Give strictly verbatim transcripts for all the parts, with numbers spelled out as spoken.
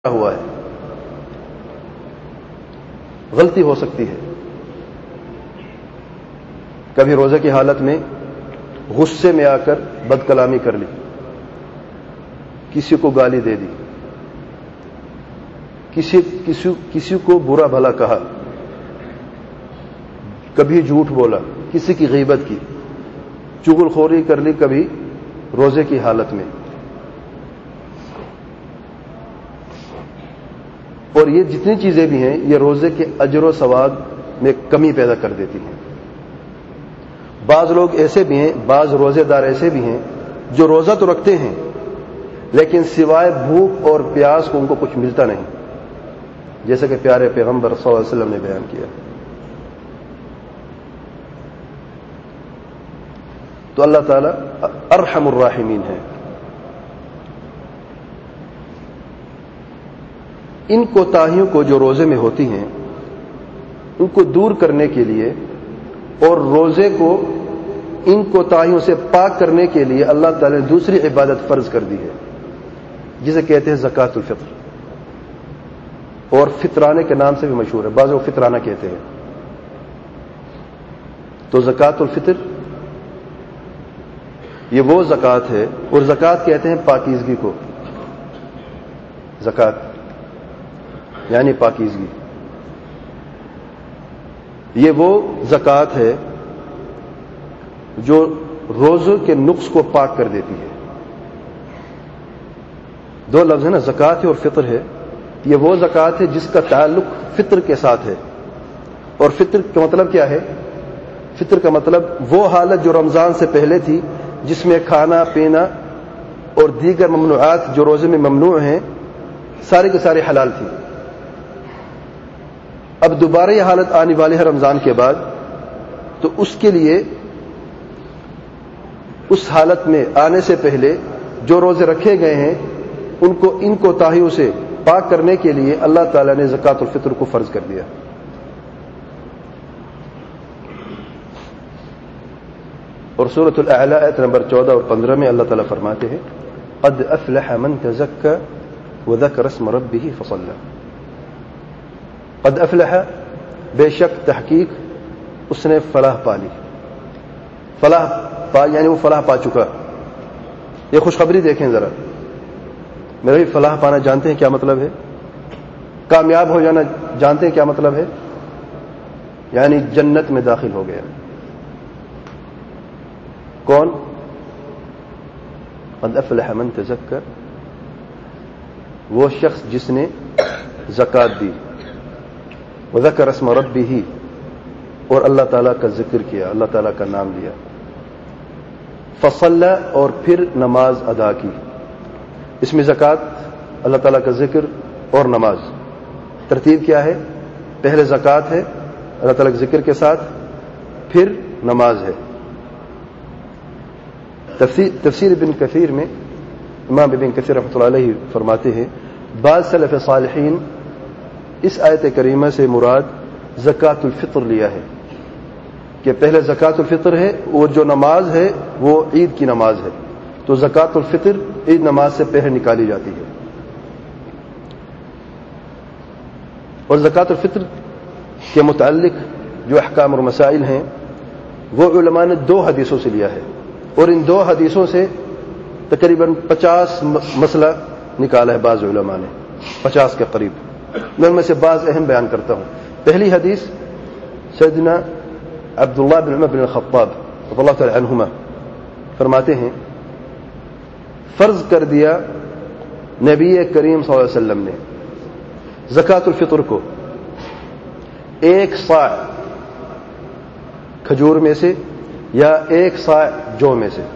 ہوا ہے، غلطی ہو سکتی ہے. کبھی روزے کی حالت میں غصے میں آ کر بد کلامی کر لی، کسی کو گالی دے دی، کسی کسی کسی کو برا بھلا کہا، کبھی جھوٹ بولا، کسی کی غیبت کی، چغل خوری کر لی کبھی روزے کی حالت میں. اور یہ جتنی چیزیں بھی ہیں یہ روزے کے اجر و ثواب میں کمی پیدا کر دیتی ہیں. بعض لوگ ایسے بھی ہیں، بعض روزے دار ایسے بھی ہیں جو روزہ تو رکھتے ہیں لیکن سوائے بھوک اور پیاس کو ان کو کچھ ملتا نہیں، جیسا کہ پیارے پیغمبر صلی اللہ علیہ وسلم نے بیان کیا. تو اللہ تعالیٰ ارحم الراحمین ہے. ان کوتاہیوں کو جو روزے میں ہوتی ہیں ان کو دور کرنے کے لیے اور روزے کو ان کوتاہیوں سے پاک کرنے کے لیے اللہ تعالی نے دوسری عبادت فرض کر دی ہے جسے کہتے ہیں زکوٰۃ الفطر، اور فطرانے کے نام سے بھی مشہور ہے، بعض لوگ فطرانہ کہتے ہیں. تو زکوٰۃ الفطر یہ وہ زکوٰۃ ہے، اور زکوٰۃ کہتے ہیں پاکیزگی کو. زکوٰۃ یعنی پاکیزگی، یہ وہ زکوٰۃ ہے جو روزوں کے نقص کو پاک کر دیتی ہے. دو لفظ ہیں نا، زکوٰۃ ہے اور فطر ہے. یہ وہ زکوٰۃ ہے جس کا تعلق فطر کے ساتھ ہے. اور فطر کا مطلب کیا ہے؟ فطر کا مطلب وہ حالت جو رمضان سے پہلے تھی جس میں کھانا پینا اور دیگر ممنوعات جو روزے میں ممنوع ہیں سارے کے سارے حلال تھی. اب دوبارہ یہ حالت آنے والی ہے رمضان کے بعد، تو اس کے لیے اس حالت میں آنے سے پہلے جو روزے رکھے گئے ہیں ان کو ان کوتاہیوں سے پاک کرنے کے لیے اللہ تعالیٰ نے زکوٰۃ الفطر کو فرض کر دیا. اور سورۃ الاعلی آیت نمبر چودہ اور پندرہ میں اللہ تعالیٰ فرماتے ہیں قد افلح من تزکى وذكر اسم ربه فصلى. قد افلح، بے شک تحقیق اس نے فلاح پا لی. فلاح پا یعنی وہ فلاح پا چکا. یہ خوشخبری دیکھیں ذرا. میرے بھی فلاح پانا جانتے ہیں کیا مطلب ہے؟ کامیاب ہو جانا جانتے ہیں کیا مطلب ہے؟ یعنی جنت میں داخل ہو گیا. کون؟ قد افلح من تزکى، وہ شخص جس نے زکوٰۃ دی، وذکر اسم ربہ، اور اللہ تعالیٰ کا ذکر کیا، اللہ تعالیٰ کا نام لیا. فصلی، اور پھر نماز ادا کی. اس میں زکوٰۃ، اللہ تعالیٰ کا ذکر اور نماز. ترتیب کیا ہے؟ پہلے زکوٰۃ ہے اللہ تعالیٰ کے ذکر کے ساتھ، پھر نماز ہے. تفسیر تفسیر ابن کثیر میں امام ابن کثیر رحمۃ اللہ علیہ فرماتے ہیں بعض سلف صالحین اس آیت کریمہ سے مراد زکوٰۃ الفطر لیا ہے کہ پہلے زکوٰۃ الفطر ہے اور جو نماز ہے وہ عید کی نماز ہے. تو زکوٰۃ الفطر عید نماز سے پہلے نکالی جاتی ہے. اور زکوٰۃ الفطر کے متعلق جو احکام اور مسائل ہیں وہ علماء نے دو حدیثوں سے لیا ہے، اور ان دو حدیثوں سے تقریباً پچاس مسئلہ نکالا ہے بعض علماء نے، پچاس کے قریب. میں ان میں سے بعض اہم بیان کرتا ہوں. پہلی حدیث سیدنا عبداللہ بن عمر بن الخطاب رضی اللہ تعالی عنہما فرماتے ہیں فرض کر دیا نبی کریم صلی اللہ علیہ وسلم نے زکوٰۃ الفطر کو ایک صاع کھجور میں سے یا ایک صاع جو میں سے،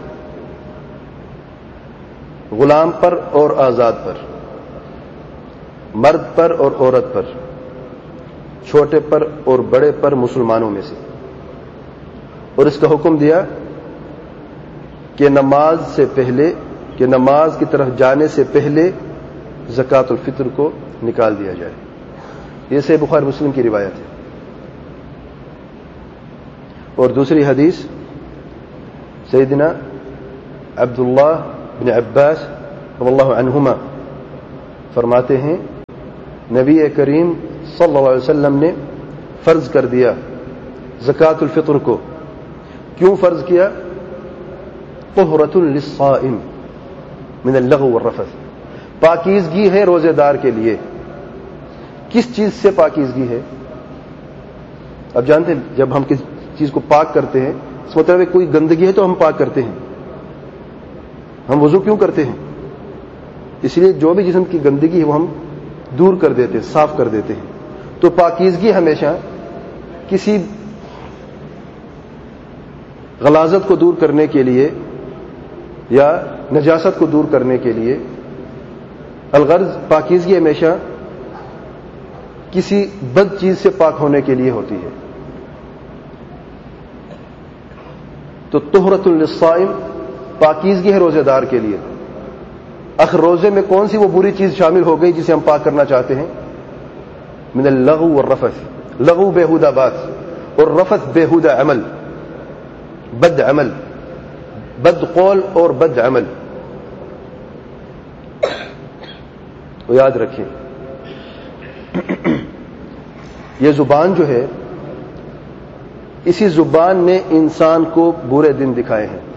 غلام پر اور آزاد پر، مرد پر اور عورت پر، چھوٹے پر اور بڑے پر مسلمانوں میں سے. اور اس کا حکم دیا کہ نماز سے پہلے کہ نماز کی طرف جانے سے پہلے زکوٰۃ الفطر کو نکال دیا جائے. یہ صحیح بخاری مسلم کی روایت ہے. اور دوسری حدیث سیدنا عبداللہ بن عباس رضی اللہ عنہما فرماتے ہیں نبی کریم صلی اللہ علیہ وسلم نے فرض کر دیا زکوٰۃ الفطر کو. کیوں فرض کیا؟ طہرۃ للصائم من اللغو والرفث، پاکیزگی ہے روزے دار کے لیے. کس چیز سے پاکیزگی ہے؟ اب جانتے ہیں جب ہم کس چیز کو پاک کرتے ہیں اس مطلب ہے کوئی گندگی ہے تو ہم پاک کرتے ہیں. ہم وضو کیوں کرتے ہیں؟ اس لیے جو بھی جسم کی گندگی ہے وہ ہم دور کر دیتے ہیں، صاف کر دیتے ہیں. تو پاکیزگی ہمیشہ کسی غلاظت کو دور کرنے کے لیے یا نجاست کو دور کرنے کے لیے، الغرض پاکیزگی ہمیشہ کسی بد چیز سے پاک ہونے کے لیے ہوتی ہے. تو طہرۃ للصائم پاکیزگی ہے روزے دار کے لیے. آخر روزے میں کون سی وہ بری چیز شامل ہو گئی جسے ہم پاک کرنا چاہتے ہیں؟ من اللغو والرفث، لغو بےہودہ بات اور رفث بےہودہ عمل، بد عمل، بد قول اور بد عمل. وہ یاد رکھیں یہ زبان جو ہے، اسی زبان نے انسان کو برے دن دکھائے ہیں.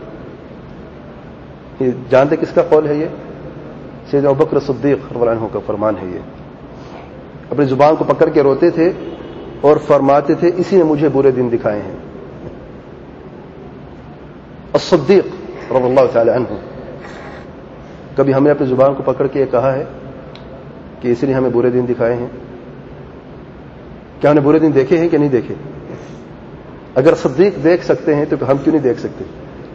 یہ جانتے کس کا قول ہے؟ یہ سیدنا ابوبکر صدیق رضی اللہ عنہ کا فرمان ہے. یہ اپنی زبان کو پکڑ کے روتے تھے اور فرماتے تھے اسی نے مجھے برے دن دکھائے ہیں. الصدیق رضی اللہ تعالی عنہ. کبھی ہم نے اپنی زبان کو پکڑ کے یہ کہا ہے کہ اسی نے ہمیں برے دن دکھائے ہیں؟ کیا ہم نے برے دن دیکھے ہیں کہ نہیں دیکھے؟ اگر صدیق دیکھ سکتے ہیں تو ہم کیوں نہیں دیکھ سکتے؟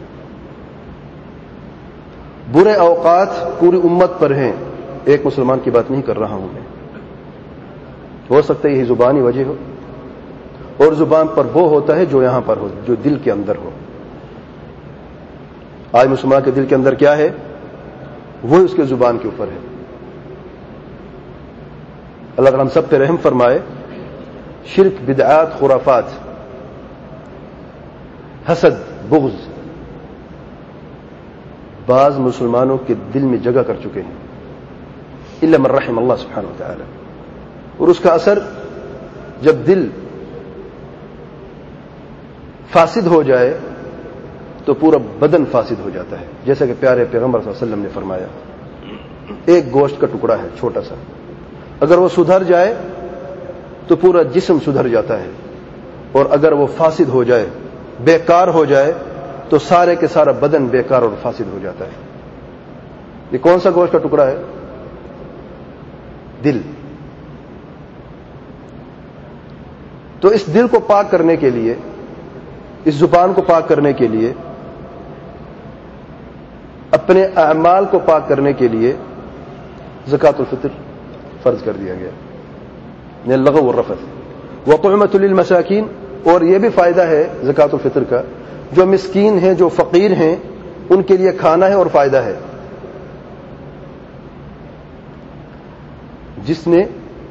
برے اوقات پوری امت پر ہیں، ایک مسلمان کی بات نہیں کر رہا ہوں میں. ہو سکتا ہے یہی زبانی وجہ ہو، اور زبان پر وہ ہوتا ہے جو یہاں پر ہو، جو دل کے اندر ہو. آج مسلمان کے دل کے اندر کیا ہے وہ اس کے زبان کے اوپر ہے. اللہ تعالیٰ ہم سب پہ رحم فرمائے. شرک، بدعات، خرافات، حسد، بغض بعض مسلمانوں کے دل میں جگہ کر چکے ہیں، الا من رحم اللہ سبحانہ وتعالی. اور اس کا اثر جب دل فاسد ہو جائے تو پورا بدن فاسد ہو جاتا ہے. جیسا کہ پیارے پیغمبر صلی اللہ علیہ وسلم نے فرمایا، ایک گوشت کا ٹکڑا ہے چھوٹا سا، اگر وہ سدھر جائے تو پورا جسم سدھر جاتا ہے، اور اگر وہ فاسد ہو جائے، بیکار ہو جائے تو سارے کے سارا بدن بیکار اور فاسد ہو جاتا ہے. یہ کون سا گوشت کا ٹکڑا ہے؟ دل. تو اس دل کو پاک کرنے کے لیے، اس زبان کو پاک کرنے کے لیے، اپنے اعمال کو پاک کرنے کے لیے زکوٰۃ الفطر فرض کر دیا گیا. اللغو والرفث وطعمۃ للمساکین. اور یہ بھی فائدہ ہے زکوٰۃ الفطر کا، جو مسکین ہیں، جو فقیر ہیں، ان کے لیے کھانا ہے اور فائدہ ہے. جس نے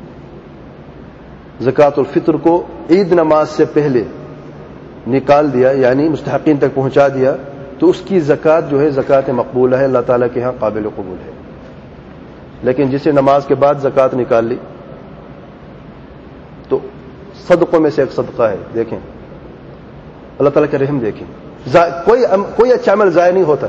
زکوٰۃ الفطر کو عید نماز سے پہلے نکال دیا، یعنی مستحقین تک پہنچا دیا، تو اس کی زکوٰۃ جو ہے زکوٰۃ مقبولہ ہے، اللہ تعالیٰ کے ہاں قابل قبول ہے. لیکن جسے نماز کے بعد زکوٰۃ نکال لی تو صدقوں میں سے ایک صدقہ ہے. دیکھیں اللہ تعالیٰ کا رحم دیکھیں. کوئی کوئی اچھا عمل ضائع نہیں ہوتا.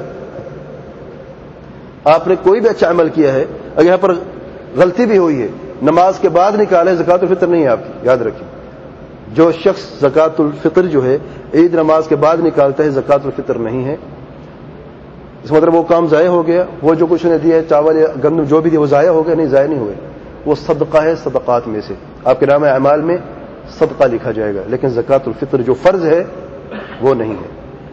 آپ نے کوئی بھی اچھا عمل کیا ہے، اگر یہاں پر غلطی بھی ہوئی ہے، نماز کے بعد نکالے، زکوٰۃ الفطر نہیں ہے آپ کی. یاد رکھیں، جو شخص زکوٰۃ الفطر جو ہے عید نماز کے بعد نکالتا ہے، زکوٰۃ الفطر نہیں ہے. اس مطلب وہ کام ضائع ہو گیا، وہ جو کچھ نے دیا، چاول یا گندم جو بھی دیا وہ ضائع ہو گیا؟ نہیں، ضائع نہیں ہوئے. وہ صدقہ ہے صدقات میں سے. آپ کے نام اعمال میں صدقہ لکھا جائے گا، لیکن زکوٰۃ الفطر جو فرض ہے وہ نہیں ہے.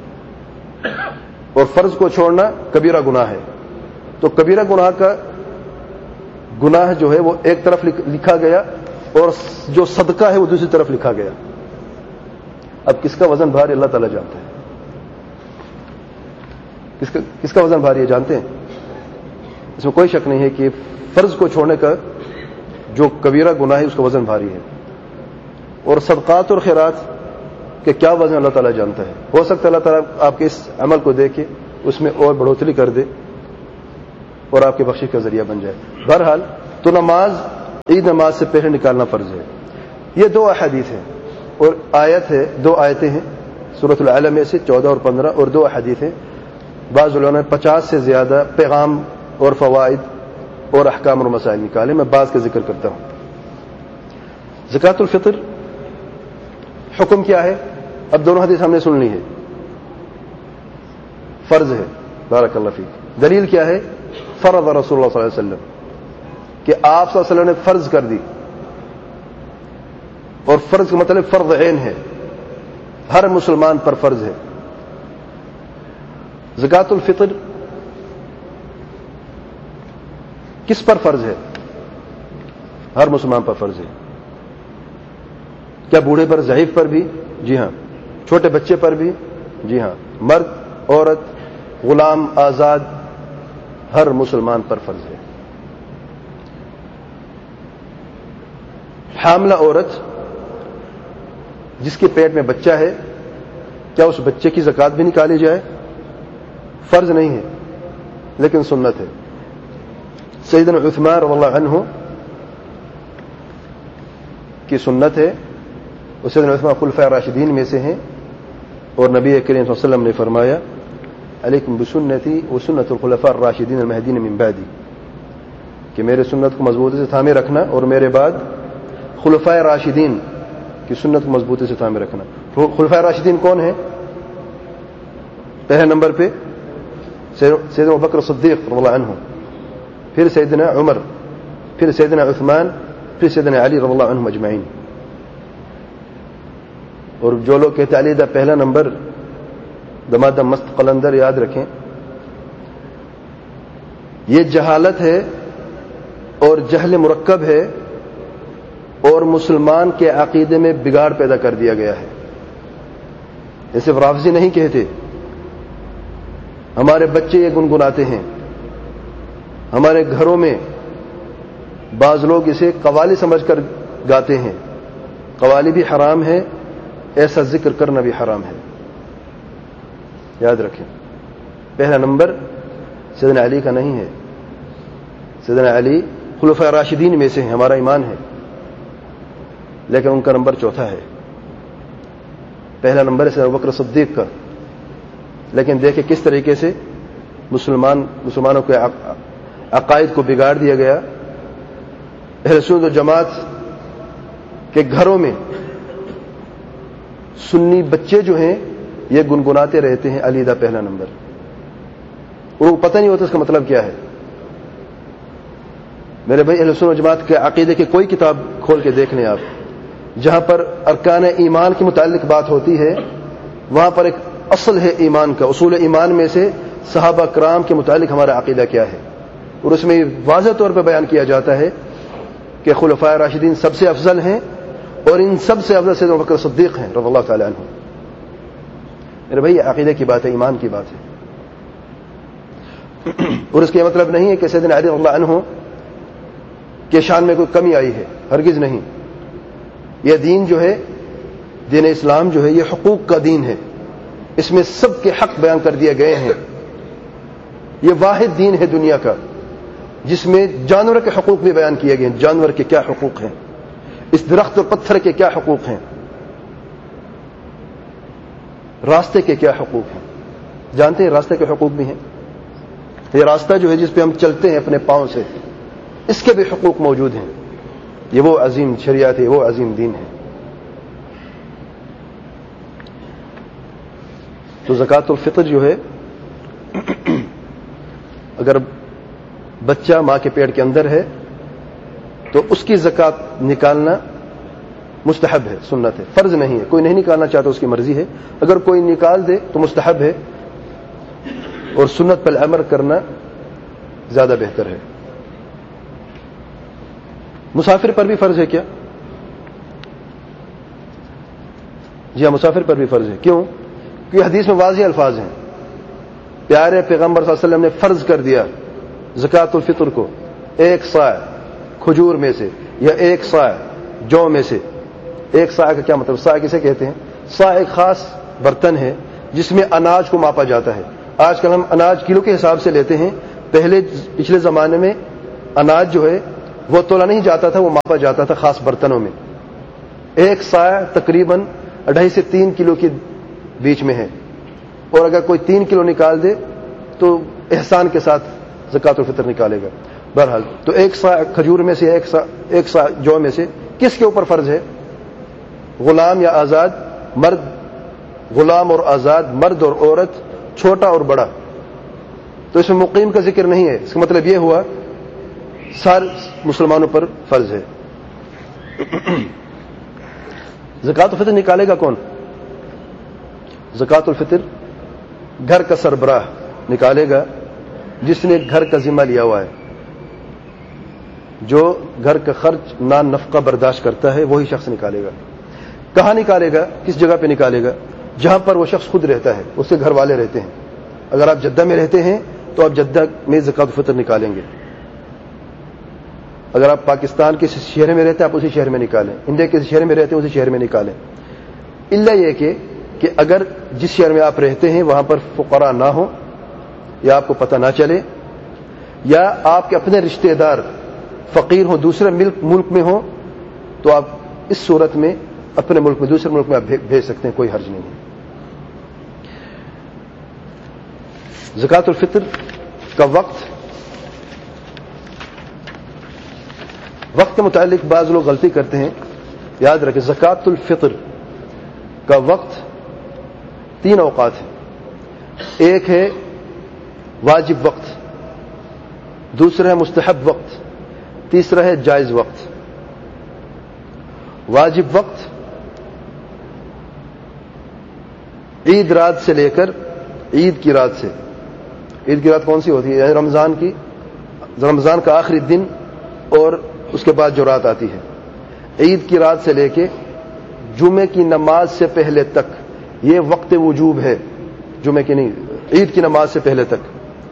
اور فرض کو چھوڑنا کبیرہ گناہ ہے. تو کبیرہ گناہ کا گناہ جو ہے وہ ایک طرف لکھا گیا، اور جو صدقہ ہے وہ دوسری طرف لکھا گیا. اب کس کا وزن بھاری اللہ تعالیٰ جانتا ہے. کس کا کس کا وزن بھاری ہے جانتے ہیں؟ اس میں کوئی شک نہیں ہے کہ فرض کو چھوڑنے کا جو کبیرہ گناہ ہے اس کا وزن بھاری ہے. اور صدقات اور خیرات کہ کیا وزن اللہ تعالیٰ جانتا ہے. ہو سکتا ہے اللہ تعالیٰ آپ کے اس عمل کو دیکھے، اس میں اور بڑھوتری کر دے اور آپ کے بخشش کا ذریعہ بن جائے. بہرحال تو نماز عید نماز سے پہلے نکالنا فرض ہے. یہ دو احادیث ہیں اور آیت ہے, دو آیتیں ہیں سورۃ العلم میں سے چودہ اور پندرہ, اور دو احادیث ہیں. بعض علماء نے پچاس سے زیادہ پیغام اور فوائد اور احکام اور مسائل نکالے. میں بعض کا ذکر کرتا ہوں. زکوٰۃ الفطر حکم کیا ہے؟ اب دونوں حدیث ہم نے سن لی ہے. فرض ہے. بارک اللہ فیک. دلیل کیا ہے؟ فرض رسول اللہ صلی اللہ علیہ وسلم, کہ آپ صلی اللہ علیہ وسلم نے فرض کر دی. اور فرض کا مطلب فرض عین ہے, ہر مسلمان پر فرض ہے. زکوٰۃ الفطر کس پر فرض ہے؟ ہر مسلمان پر فرض ہے. کیا بوڑھے پر, ضعیف پر بھی؟ جی ہاں. چھوٹے بچے پر بھی؟ جی ہاں. مرد, عورت, غلام, آزاد, ہر مسلمان پر فرض ہے. حاملہ عورت جس کے پیٹ میں بچہ ہے, کیا اس بچے کی زکوٰۃ بھی نکالی جائے؟ فرض نہیں ہے لیکن سنت ہے. سیدنا عثمان رضی اللہ عنہ کی سنت ہے, اور سیدنا عثمان خلفاء راشدین میں سے ہیں, اور نبی کریم صلی اللہ علیہ وسلم نے فرمایا علیکم بسنتی و سنت الخلفاء الراشدین المہدین من بعدی, کہ میرے سنت کو مضبوطی سے تھامے رکھنا اور میرے بعد خلفاء راشدین کی سنت کو مضبوطی سے تھامے رکھنا. خلفاء راشدین کون ہیں؟ پہلے نمبر پہ سیدنا ابوبکر صدیق رضی اللہ عنہ, پھر سیدنا عمر, پھر سیدنا عثمان, پھر سیدنا علی رضی اللہ عنہم اجمعین. اور جو لوگ کہتے علی دا پہلا نمبر دمادم مست قلندر, یاد رکھیں یہ جہالت ہے اور جہل مرکب ہے, اور مسلمان کے عقیدے میں بگاڑ پیدا کر دیا گیا ہے. یہ صرف رافضی نہیں کہتے, ہمارے بچے یہ گنگناتے ہیں. ہمارے گھروں میں بعض لوگ اسے قوالی سمجھ کر گاتے ہیں. قوالی بھی حرام ہے, ایسا ذکر کرنا بھی حرام ہے. یاد رکھیں, پہلا نمبر سیدنا علی کا نہیں ہے. سیدنا علی خلفاء راشدین میں سے ہیں, ہمارا ایمان ہے, لیکن ان کا نمبر چوتھا ہے. پہلا نمبر ہے سیدنا ابوبکر صدیق کا. لیکن دیکھیں کس طریقے سے مسلمان مسلمانوں کے عقائد کو بگاڑ دیا گیا. اہل سنت و جماعت کے گھروں میں سنی بچے جو ہیں یہ گنگناتے رہتے ہیں علی دا پہلا نمبر, ان کو پتہ نہیں ہوتا اس کا مطلب کیا ہے. میرے بھائی, اہل سنت و جماعت کے عقیدے کی کوئی کتاب کھول کے دیکھ لیں آپ, جہاں پر ارکان ایمان کے متعلق بات ہوتی ہے وہاں پر ایک اصل ہے ایمان کا. اصول ایمان میں سے صحابہ کرام کے متعلق ہمارا عقیدہ کیا ہے, اور اس میں واضح طور پہ بیان کیا جاتا ہے کہ خلفاء راشدین سب سے افضل ہیں, اور ان سب سے افضل سیدنا ابوبکر صدیق ہیں رضی اللہ تعالی عنہ. میرے بھائی یہ عقیدے کی بات ہے, ایمان کی بات ہے. اور اس کا یہ مطلب نہیں ہے کہ سیدنا علی رضی اللہ عنہ کے شان میں کوئی کمی آئی ہے, ہرگز نہیں. یہ دین جو ہے, دین اسلام جو ہے, یہ حقوق کا دین ہے. اس میں سب کے حق بیان کر دیے گئے ہیں. یہ واحد دین ہے دنیا کا جس میں جانور کے حقوق بھی بیان کیے گئے ہیں. جانور کے کیا حقوق ہیں, اس درخت اور پتھر کے کیا حقوق ہیں, راستے کے کیا حقوق ہیں. جانتے ہیں راستے کے حقوق بھی ہیں. یہ راستہ جو ہے جس پہ ہم چلتے ہیں اپنے پاؤں سے, اس کے بھی حقوق موجود ہیں. یہ وہ عظیم شریعت ہے, وہ عظیم دین ہے. تو زکوٰۃ الفطر جو ہے, اگر بچہ ماں کے پیٹ کے اندر ہے تو اس کی زکوٰۃ نکالنا مستحب ہے, سنت ہے, فرض نہیں ہے. کوئی نہیں نکالنا چاہتا اس کی مرضی ہے, اگر کوئی نکال دے تو مستحب ہے, اور سنت پر عمل کرنا زیادہ بہتر ہے. مسافر پر بھی فرض ہے کیا؟ جی ہاں, مسافر پر بھی فرض ہے. کیوں؟ کیونکہ حدیث میں واضح الفاظ ہیں. پیارے پیغمبر صلی اللہ علیہ وسلم نے فرض کر دیا زکوٰۃ الفطر کو ایک صاع کھجور میں سے یا ایک صاع جو میں سے. ایک صاع کا کیا مطلب؟ صاع کسے کہتے ہیں؟ صاع ایک خاص برتن ہے جس میں اناج کو ماپا جاتا ہے. آج کل ہم اناج کلو کے حساب سے لیتے ہیں, پہلے پچھلے زمانے میں اناج جو ہے وہ تولا نہیں جاتا تھا، وہ ماپا جاتا تھا خاص برتنوں میں. ایک سا تقریباً اڑھائی سے تین کلو کے بیچ میں ہے، اور اگر کوئی تین کلو نکال دے تو احسان کے ساتھ زکات الفطر نکالے گا. بہرحال تو ایک سا کھجور میں سے، ایک سا ایک سا جو میں سے کس کے اوپر فرض ہے؟ غلام یا آزاد مرد، غلام اور آزاد مرد اور عورت، چھوٹا اور بڑا. تو اس میں مقیم کا ذکر نہیں ہے. اس کا مطلب یہ ہوا سارے مسلمانوں پر فرض ہے. زکات الفطر نکالے گا کون؟ زکات الفطر گھر کا سربراہ نکالے گا، جس نے گھر کا ذمہ لیا ہوا ہے، جو گھر کا خرچ نان نفقہ برداشت کرتا ہے، وہی شخص نکالے گا. کہاں نکالے گا؟ کس جگہ پہ نکالے گا؟ جہاں پر وہ شخص خود رہتا ہے، اس کے گھر والے رہتے ہیں. اگر آپ جدہ میں رہتے ہیں تو آپ جدہ میں زکات الفطر نکالیں گے. اگر آپ پاکستان کے شہر میں رہتے ہیں آپ اسی شہر میں نکالیں. انڈیا کے شہر میں رہتے ہیں اسی شہر میں نکالیں. الا یہ کہ کہ اگر جس شہر میں آپ رہتے ہیں وہاں پر فقراء نہ ہوں، یا آپ کو پتہ نہ چلے، یا آپ کے اپنے رشتہ دار فقیر ہوں، دوسرے ملک ملک میں ہوں، تو آپ اس صورت میں اپنے ملک میں دوسرے ملک میں آپ بھیج سکتے ہیں، کوئی حرج نہیں ہے. زکات الفطر کا وقت وقت کے متعلق بعض لوگ غلطی کرتے ہیں. یاد رکھیں زکات الفطر کا وقت تین اوقات ہیں. ایک ہے واجب وقت، دوسرا ہے مستحب وقت، تیسرا ہے جائز وقت. واجب وقت عید رات سے لے کر عید کی رات سے. عید کی رات کون سی ہوتی ہے؟ یعنی رمضان کی رمضان کا آخری دن اور اس کے بعد جو رات آتی ہے. عید کی رات سے لے کے جمعے کی نماز سے پہلے تک یہ وقت وجوب ہے. جمعے کی نہیں، عید کی نماز سے پہلے تک.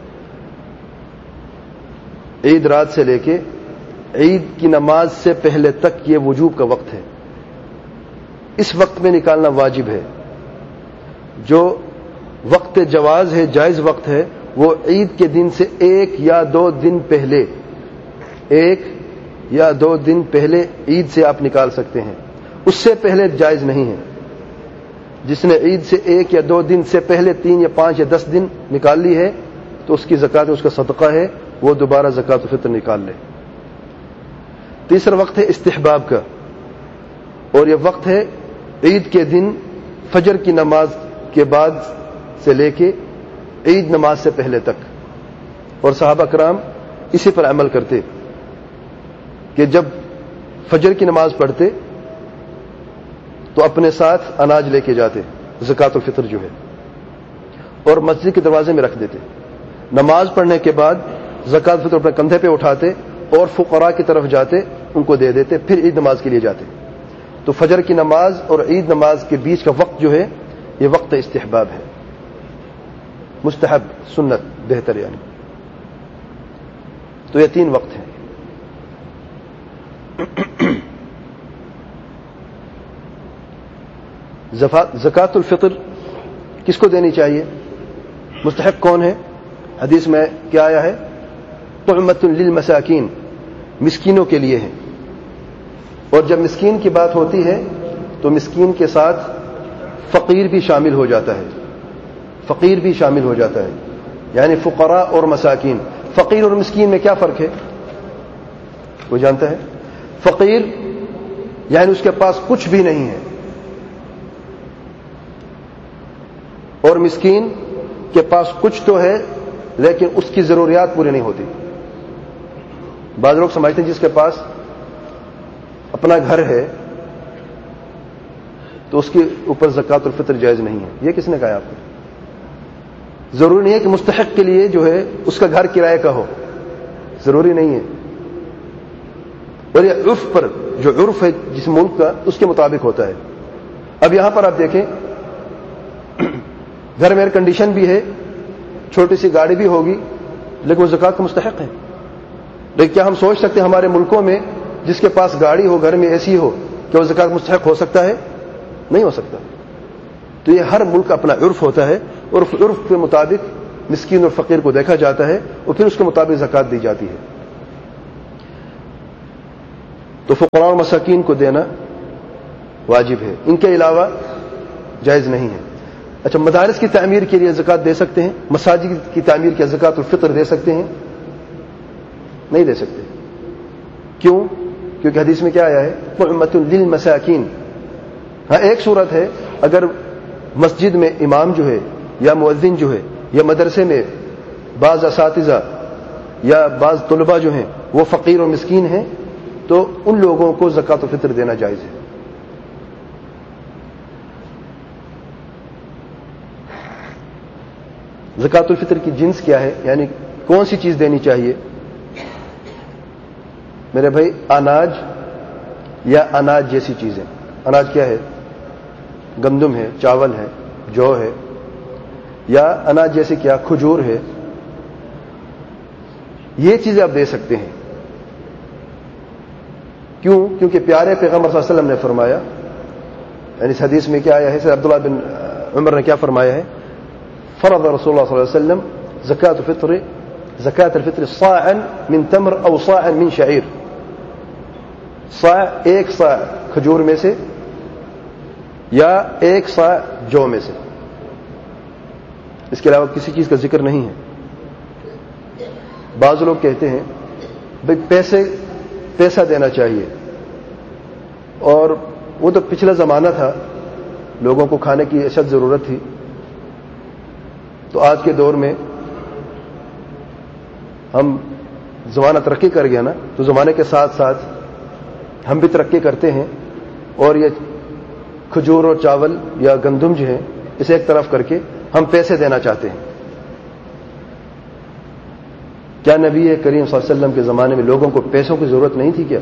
عید رات سے لے کے عید کی نماز سے پہلے تک یہ وجوب کا وقت ہے. اس وقت میں نکالنا واجب ہے. جو وقت جواز ہے، جائز وقت ہے، وہ عید کے دن سے ایک یا دو دن پہلے ایک یا دو دن پہلے عید سے آپ نکال سکتے ہیں. اس سے پہلے جائز نہیں ہے. جس نے عید سے ایک یا دو دن سے پہلے تین یا پانچ یا دس دن نکال لی ہے تو اس کی زکات، اس کا صدقہ ہے، وہ دوبارہ زکات الفطر نکال لے. تیسرا وقت ہے استحباب کا، اور یہ وقت ہے عید کے دن فجر کی نماز کے بعد سے لے کے عید نماز سے پہلے تک. اور صحابہ کرام اسی پر عمل کرتے کہ جب فجر کی نماز پڑھتے تو اپنے ساتھ اناج لے کے جاتے، زکات الفطر جو ہے، اور مسجد کے دروازے میں رکھ دیتے. نماز پڑھنے کے بعد زکات الفطر اپنے کندھے پہ اٹھاتے اور فقراء کی طرف جاتے، ان کو دے دیتے، پھر عید نماز کے لیے جاتے. تو فجر کی نماز اور عید نماز کے بیچ کا وقت جو ہے یہ وقت استحباب ہے، مستحب، سنت، بہتر یعنی. تو یہ تین وقت ہیں. زکات الفطر کس کو دینی چاہیے؟ مستحق کون ہے؟ حدیث میں کیا آیا ہے؟ طعمۃ للمساکین، مسکینوں کے لیے ہے. اور جب مسکین کی بات ہوتی ہے تو مسکین کے ساتھ فقیر بھی شامل ہو جاتا ہے. فقیر بھی شامل ہو جاتا ہے، یعنی فقراء اور مساکین. فقیر اور مسکین میں کیا فرق ہے؟ کوئی جانتا ہے؟ فقیر یعنی اس کے پاس کچھ بھی نہیں ہے، اور مسکین کے پاس کچھ تو ہے لیکن اس کی ضروریات پوری نہیں ہوتی. بعض لوگ سمجھتے ہیں جس کے پاس اپنا گھر ہے تو اس کے اوپر زکات الفطر جائز نہیں ہے. یہ کس نے کہا آپ کو؟ ضروری نہیں ہے کہ مستحق کے لیے جو ہے اس کا گھر کرائے کا ہو، ضروری نہیں ہے. اور یہ عرف پر، جو عرف ہے جس ملک کا، اس کے مطابق ہوتا ہے. اب یہاں پر آپ دیکھیں گھر میں ایئر کنڈیشن بھی ہے، چھوٹی سی گاڑی بھی ہوگی، لیکن وہ زکات کا مستحق ہے. لیکن کیا ہم سوچ سکتے ہیں ہمارے ملکوں میں جس کے پاس گاڑی ہو، گھر میں اے سی ہو، کہ وہ زکات مستحق ہو سکتا ہے؟ نہیں ہو سکتا. تو یہ ہر ملک کا اپنا عرف ہوتا ہے، اور عرف کے مطابق مسکین اور فقیر کو دیکھا جاتا ہے اور پھر اس کے مطابق زکات دی جاتی ہے. تو فقراء اور مساکین کو دینا واجب ہے، ان کے علاوہ جائز نہیں ہے۔ اچھا، مدارس کی تعمیر کے لیے زکوٰۃ دے سکتے ہیں؟ مساجد کی تعمیر کے زکوٰۃ الفطر دے سکتے ہیں؟ نہیں دے سکتے۔ کیوں؟ کیونکہ حدیث میں کیا آیا ہے؟ طعمۃ للمساکین۔ ہاں، ایک صورت ہے اگر مسجد میں امام جو ہے یا مؤذن جو ہے یا مدرسے میں بعض اساتذہ یا بعض طلباء جو ہیں وہ فقیر اور مسکین ہیں، تو ان لوگوں کو زکوٰۃ الفطر دینا جائز ہے۔ زکوٰۃ الفطر کی جنس کیا ہے، یعنی کون سی چیز دینی چاہیے؟ میرے بھائی، اناج یا اناج جیسی چیزیں۔ اناج کیا ہے؟ گندم ہے، چاول ہے، جو ہے، یا اناج جیسے کیا؟ کھجور ہے۔ یہ چیزیں آپ دے سکتے ہیں۔ کیوں؟ کیونکہ پیارے پیغمبر صلی اللہ علیہ وسلم نے فرمایا، یعنی اس حدیث میں کیا آیا ہے، سید عبداللہ بن عمر نے کیا فرمایا ہے؟ فرض رسول اللہ صلی اللہ علیہ وسلم زکاة الفطر زکاة الفطر صاعا من تمر او صاعا من شعیر۔ صاع ایک صاع کھجور میں سے یا ایک صاع جو میں سے، اس کے علاوہ کسی چیز کا ذکر نہیں ہے۔ بعض لوگ کہتے ہیں بھئی پیسے پیسہ دینا چاہیے، اور وہ تو پچھلا زمانہ تھا، لوگوں کو کھانے کی اشد ضرورت تھی، تو آج کے دور میں ہم زمانہ ترقی کر گیا نا، تو زمانے کے ساتھ ساتھ ہم بھی ترقی کرتے ہیں، اور یہ کھجور اور چاول یا گندم جو ہیں اسے ایک طرف کر کے ہم پیسے دینا چاہتے ہیں۔ کیا نبی کریم صلی اللہ علیہ وسلم کے زمانے میں لوگوں کو پیسوں کی ضرورت نہیں تھی؟ کیا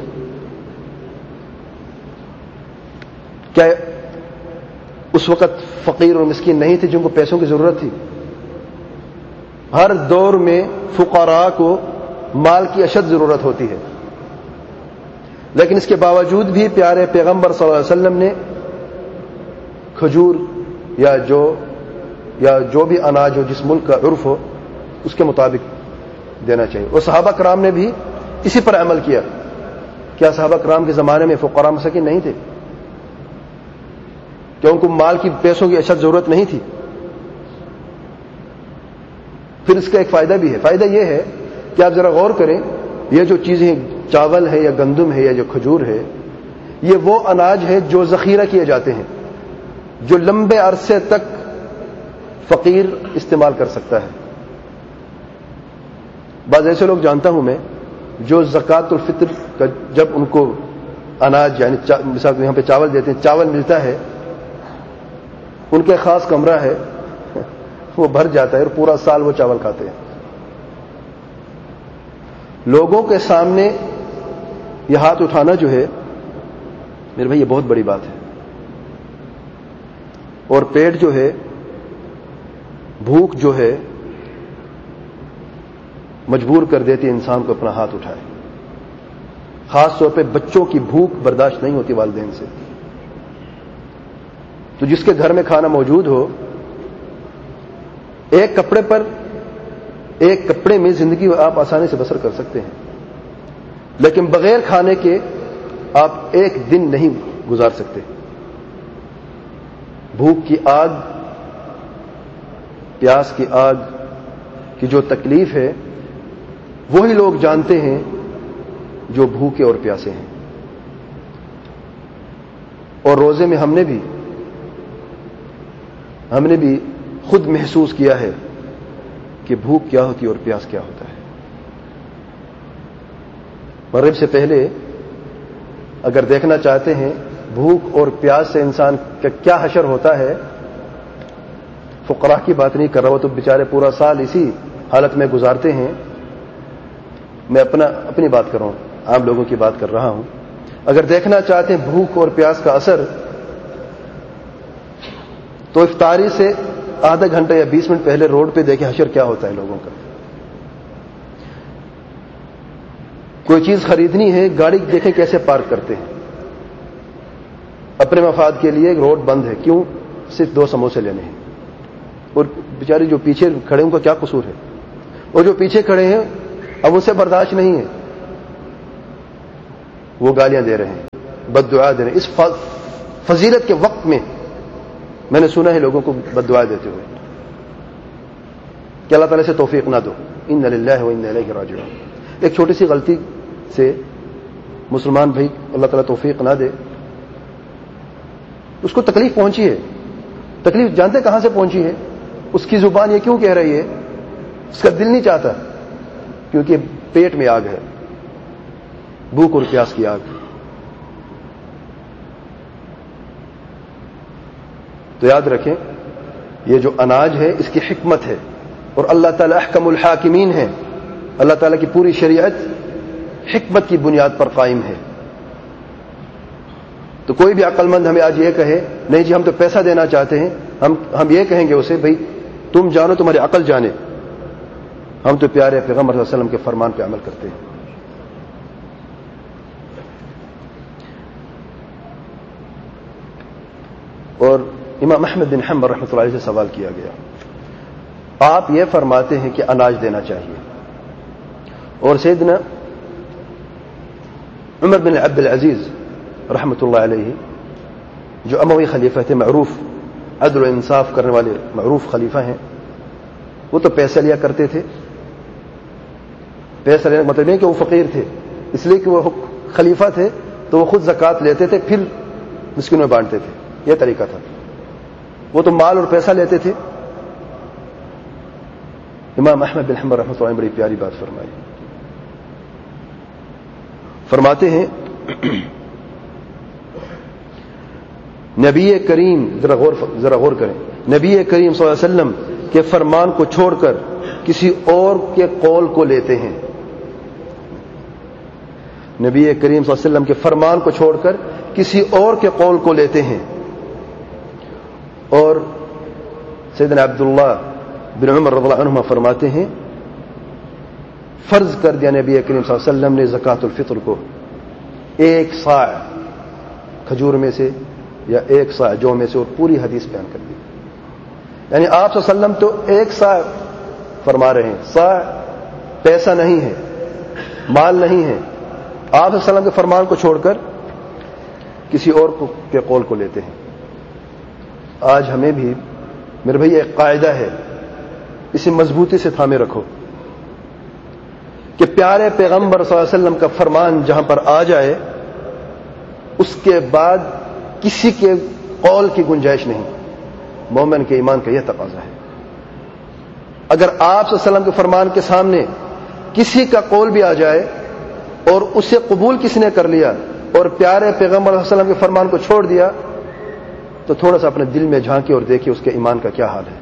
کیا اس وقت فقیر اور مسکین نہیں تھے جن کو پیسوں کی ضرورت تھی؟ ہر دور میں فقراء کو مال کی اشد ضرورت ہوتی ہے، لیکن اس کے باوجود بھی پیارے پیغمبر صلی اللہ علیہ وسلم نے کھجور یا جو یا جو بھی اناج ہو، جس ملک کا عرف ہو، اس کے مطابق دینا چاہیے۔ اور صحابہ کرام نے بھی اسی پر عمل کیا۔ کیا صحابہ کرام کے زمانے میں فقراء مساکین نہیں تھے؟ کیا ان کو مال کی پیسوں کی اشد ضرورت نہیں تھی؟ پھر اس کا ایک فائدہ بھی ہے۔ فائدہ یہ ہے کہ آپ ذرا غور کریں، یہ جو چیزیں چاول ہے یا گندم ہے یا جو کھجور ہے، یہ وہ اناج ہے جو ذخیرہ کیے جاتے ہیں، جو لمبے عرصے تک فقیر استعمال کر سکتا ہے۔ بعض ایسے لوگ جانتا ہوں میں جو زکوٰۃ الفطر کا جب ان کو اناج یعنی مثال یہاں پہ چاول دیتے ہیں، چاول ملتا ہے، ان کے خاص کمرہ ہے، وہ بھر جاتا ہے اور پورا سال وہ چاول کھاتے ہیں۔ لوگوں کے سامنے یہ ہاتھ اٹھانا جو ہے میرے بھائی، یہ بہت بڑی بات ہے، اور پیٹ جو ہے، بھوک جو ہے، مجبور کر دیتی ہے انسان کو اپنا ہاتھ اٹھائے۔ خاص طور پہ بچوں کی بھوک برداشت نہیں ہوتی والدین سے، تو جس کے گھر میں کھانا موجود ہو، ایک کپڑے پر ایک کپڑے میں زندگی آپ آسانی سے بسر کر سکتے ہیں، لیکن بغیر کھانے کے آپ ایک دن نہیں گزار سکتے۔ بھوک کی آگ، پیاس کی آگ کی جو تکلیف ہے، وہی لوگ جانتے ہیں جو بھوکے اور پیاسے ہیں۔ اور روزے میں ہم نے بھی ہم نے بھی خود محسوس کیا ہے کہ بھوک کیا ہوتی ہے اور پیاس کیا ہوتا ہے۔ مغرب سے پہلے اگر دیکھنا چاہتے ہیں بھوک اور پیاس سے انسان کا کیا حشر ہوتا ہے، فقراء کی بات نہیں کر رہا، وہ تو بیچارے پورا سال اسی حالت میں گزارتے ہیں، میں اپنا اپنی بات کر رہا ہوں، عام لوگوں کی بات کر رہا ہوں۔ اگر دیکھنا چاہتے ہیں بھوک اور پیاس کا اثر، تو افطاری سے آدھا گھنٹہ یا بیس منٹ پہلے روڈ پہ دیکھیں حشر کیا ہوتا ہے لوگوں کا۔ کوئی چیز خریدنی ہے، گاڑی دیکھیں کیسے پارک کرتے ہیں، اپنے مفاد کے لیے روڈ بند ہے، کیوں؟ صرف دو سموسے لینے ہیں، اور بیچارے جو پیچھے کھڑے ان کا کیا قصور ہے؟ اور جو پیچھے کھڑے ہیں اب ان سے برداشت نہیں ہے، وہ گالیاں دے رہے ہیں، بد دعا دے رہے ہیں. اس فضیلت کے وقت میں میں نے سنا ہے لوگوں کو بد دعا دیتے ہوئے کہ اللہ تعالیٰ سے توفیق نہ دو. ان للہ و انا الیہ راجعون. ایک چھوٹی سی غلطی سے مسلمان بھائی اللہ تعالیٰ توفیق نہ دے، اس کو تکلیف پہنچی ہے. تکلیف جانتے کہاں سے پہنچی ہے؟ اس کی زبان یہ کیوں کہہ رہی ہے؟ اس کا دل نہیں چاہتا، کیونکہ پیٹ میں آگ ہے، بھوک اور پیاس کی آگ. تو یاد رکھیں یہ جو اناج ہے اس کی حکمت ہے، اور اللہ تعالیٰ احکم الحاکمین ہے. اللہ تعالیٰ کی پوری شریعت حکمت کی بنیاد پر قائم ہے. تو کوئی بھی عقل مند ہمیں آج یہ کہے نہیں جی ہم تو پیسہ دینا چاہتے ہیں، ہم ہم یہ کہیں گے اسے بھائی تم جانو تمہاری عقل جانے، ہم تو پیارے پیغمبر صلی اللہ علیہ وسلم کے فرمان پہ عمل کرتے ہیں. اور امام احمد بن حنبل رحمۃ اللہ علیہ سے سوال کیا گیا، آپ یہ فرماتے ہیں کہ اناج دینا چاہیے، اور سیدنا عمر بن عبد العزیز رحمۃ اللہ علیہ جو اموی خلیفہ تھے، معروف عدل و انصاف کرنے والے معروف خلیفہ ہیں، وہ تو پیسہ لیا کرتے تھے. پیسہ لینے کا مطلب نہیں کہ وہ فقیر تھے، اس لیے کہ وہ خلیفہ تھے تو وہ خود زکوٰۃ لیتے تھے پھر مسکینوں میں بانٹتے تھے، یہ طریقہ تھا. وہ تو مال اور پیسہ لیتے تھے. امام احمد بن حنبل رحمۃ اللہ نے بڑی پیاری بات فرمائی. فرماتے ہیں نبی کریم ذرا غور ذرا غور کریں نبی کریم صلی اللہ علیہ وسلم کے فرمان کو چھوڑ کر کسی اور کے قول کو لیتے ہیں. نبی کریم صلی اللہ علیہ وسلم کے فرمان کو چھوڑ کر کسی اور کے قول کو لیتے ہیں. اور سیدنا عبداللہ بن عمر رضی اللہ عنہما فرماتے ہیں فرض کر دیا نبی کریم صلی اللہ علیہ وسلم نے زکوٰۃ الفطر کو ایک صاع کھجور میں سے یا ایک صاع جو میں سے، اور پوری حدیث بیان کر دی. یعنی آپ صلی اللہ علیہ وسلم تو ایک صاع فرما رہے ہیں، صاع پیسہ نہیں ہے، مال نہیں ہے. آپ صلی اللہ علیہ وسلم کے فرمان کو چھوڑ کر کسی اور کو کے قول کو لیتے ہیں. آج ہمیں بھی میرے بھائی ایک قاعدہ ہے، اسے مضبوطی سے تھامے رکھو کہ پیارے پیغمبر صلی اللہ علیہ وسلم کا فرمان جہاں پر آ جائے اس کے بعد کسی کے قول کی گنجائش نہیں. مومن کے ایمان کا یہ تقاضا ہے. اگر آپ صلی اللہ علیہ وسلم کے فرمان کے سامنے کسی کا قول بھی آ جائے اور اسے قبول کسی نے کر لیا اور پیارے پیغمبر صلی اللہ علیہ وسلم کے فرمان کو چھوڑ دیا تو تھوڑا سا اپنے دل میں جھانکے اور دیکھیں اس کے ایمان کا کیا حال ہے.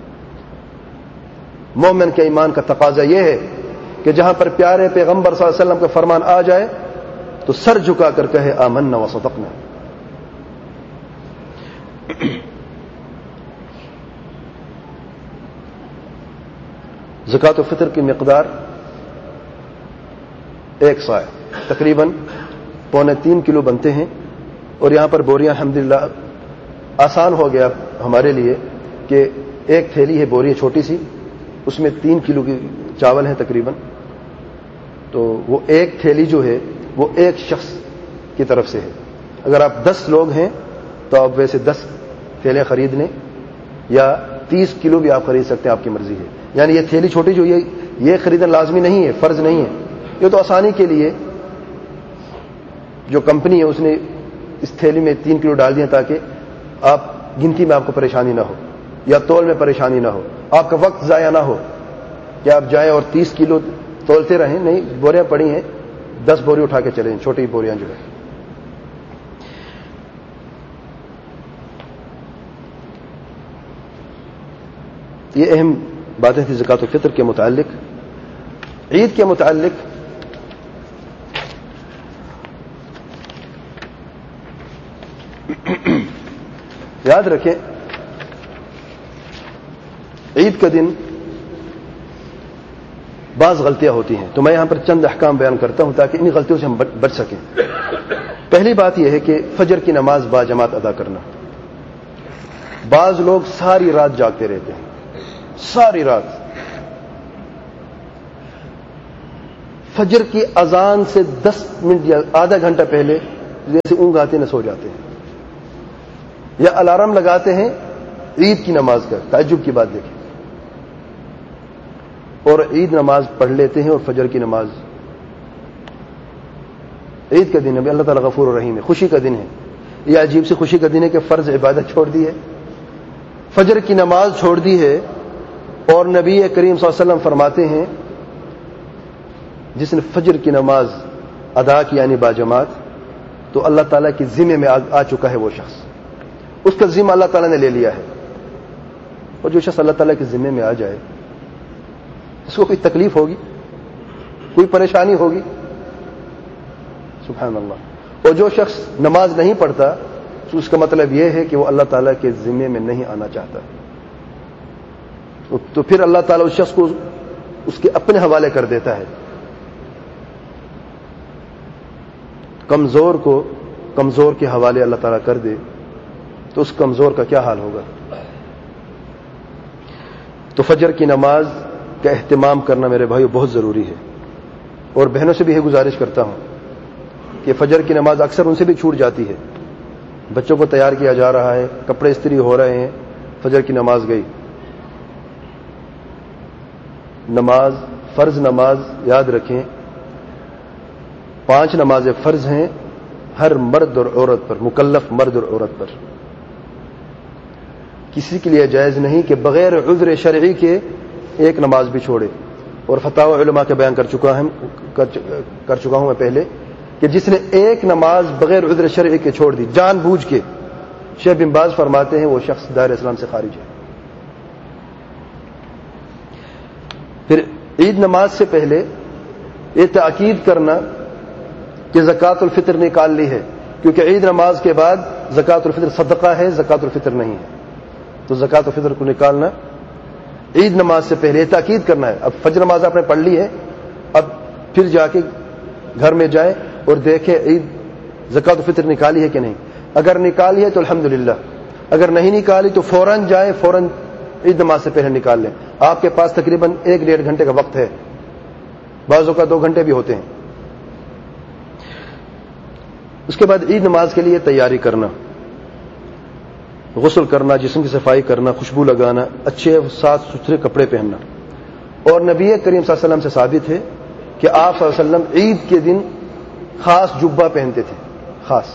مومن کے ایمان کا تقاضا یہ ہے کہ جہاں پر پیارے پیغمبر صلی اللہ علیہ وسلم کا فرمان آ جائے تو سر جھکا کر کہے آمنا و صدقنا. زکوٰۃ الفطر کی مقدار ایک صاع تقریباً پونے تین کلو بنتے ہیں. اور یہاں پر بوریاں الحمدللہ آسان ہو گیا ہمارے لیے کہ ایک تھیلی ہے بوری چھوٹی سی، اس میں تین کلو کی چاول ہیں تقریباً. تو وہ ایک تھیلی جو ہے وہ ایک شخص کی طرف سے ہے. اگر آپ دس لوگ ہیں تو آپ ویسے دس تھیلیں خرید لیں یا تیس کلو بھی آپ خرید سکتے ہیں، آپ کی مرضی ہے. یعنی یہ تھیلی چھوٹی جو یہ یہ خریدنا لازمی نہیں ہے، فرض نہیں ہے. یہ تو آسانی کے لیے جو کمپنی ہے اس نے اس تھیلی میں تین کلو ڈال دیا تاکہ آپ گنتی میں آپ کو پریشانی نہ ہو یا تول میں پریشانی نہ ہو، آپ کا وقت ضائع نہ ہو کہ آپ جائیں اور تیس کلو تولتے رہیں. نہیں، بوریاں پڑی ہیں، دس بوری اٹھا کے چلیں، چھوٹی بوریاں جو ہے. یہ اہم باتیں تھیں زکوٰۃ الفطر کے متعلق. عید کے متعلق یاد رکھیں عید کا دن بعض غلطیاں ہوتی ہیں، تو میں یہاں پر چند احکام بیان کرتا ہوں تاکہ ان غلطیوں سے ہم بچ سکیں. پہلی بات یہ ہے کہ فجر کی نماز با جماعت ادا کرنا. بعض لوگ ساری رات جاگتے رہتے ہیں، ساری رات فجر کی اذان سے دس منٹ یا آدھا گھنٹہ پہلے جیسے اونگ آتے نہ سو جاتے ہیں، یا الارم لگاتے ہیں عید کی نماز کا. تعجب کی بات دیکھیں، اور عید نماز پڑھ لیتے ہیں اور فجر کی نماز. عید کا دن ہے، اللہ تعالیٰ غفور و رحیم ہے، خوشی کا دن ہے. یہ عجیب سی خوشی کا دن ہے کہ فرض عبادت چھوڑ دی ہے، فجر کی نماز چھوڑ دی ہے. اور نبی کریم صلی اللہ علیہ وسلم فرماتے ہیں جس نے فجر کی نماز ادا کی یعنی باجماعت، تو اللہ تعالیٰ کی ذمے میں آ چکا ہے وہ شخص، اس کا ذمہ اللہ تعالیٰ نے لے لیا ہے. اور جو شخص اللہ تعالیٰ کے ذمے میں آ جائے اس کو کوئی تکلیف ہوگی، کوئی پریشانی ہوگی؟ سبحان اللہ. اور جو شخص نماز نہیں پڑھتا تو اس کا مطلب یہ ہے کہ وہ اللہ تعالیٰ کے ذمے میں نہیں آنا چاہتا، تو پھر اللہ تعالیٰ اس شخص کو اس کے اپنے حوالے کر دیتا ہے. کمزور کو کمزور کے حوالے اللہ تعالیٰ کر دے تو اس کمزور کا کیا حال ہوگا. تو فجر کی نماز کا اہتمام کرنا میرے بھائیو بہت ضروری ہے. اور بہنوں سے بھی یہ گزارش کرتا ہوں کہ فجر کی نماز اکثر ان سے بھی چھوٹ جاتی ہے. بچوں کو تیار کیا جا رہا ہے، کپڑے استری ہو رہے ہیں، فجر کی نماز گئی. نماز فرض نماز یاد رکھیں، پانچ نمازیں فرض ہیں ہر مرد اور عورت پر، مکلف مرد اور عورت پر. کسی کے لیے جائز نہیں کہ بغیر عذر شرعی کے ایک نماز بھی چھوڑے. اور فتاوی علماء کے بیان کر چکا ہوں کر چکا ہوں میں پہلے کہ جس نے ایک نماز بغیر عذر شرعی کے چھوڑ دی جان بوجھ کے، شیخ بن باز فرماتے ہیں وہ شخص دائرہ اسلام سے خارج ہے. پھر عید نماز سے پہلے یہ تاکید کرنا کہ زکوٰۃ الفطر نکال لی ہے، کیونکہ عید نماز کے بعد زکوٰۃ الفطر صدقہ ہے، زکوٰۃ الفطر نہیں ہے. تو زکوٰۃ الفطر کو نکالنا عید نماز سے پہلے تاکید کرنا ہے. اب فجر نماز آپ نے پڑھ لی ہے، اب پھر جا کے گھر میں جائیں اور دیکھیں عید زکوٰۃ الفطر نکالی ہے کہ نہیں. اگر نکالی ہے تو الحمدللہ، اگر نہیں نکالی تو فوراً جائیں، فوراً عید نماز سے پہلے نکال لیں. آپ کے پاس تقریباً ایک ڈیڑھ گھنٹے کا وقت ہے، بعضوں کا دو گھنٹے بھی ہوتے ہیں. اس کے بعد عید نماز کے لیے تیاری کرنا، غسل کرنا، جسم کی صفائی کرنا، خوشبو لگانا، اچھے صاف ستھرے کپڑے پہننا. اور نبی کریم صلی اللہ علیہ وسلم سے ثابت ہے کہ آپ صلی اللہ علیہ وسلم عید کے دن خاص جبہ پہنتے تھے. خاص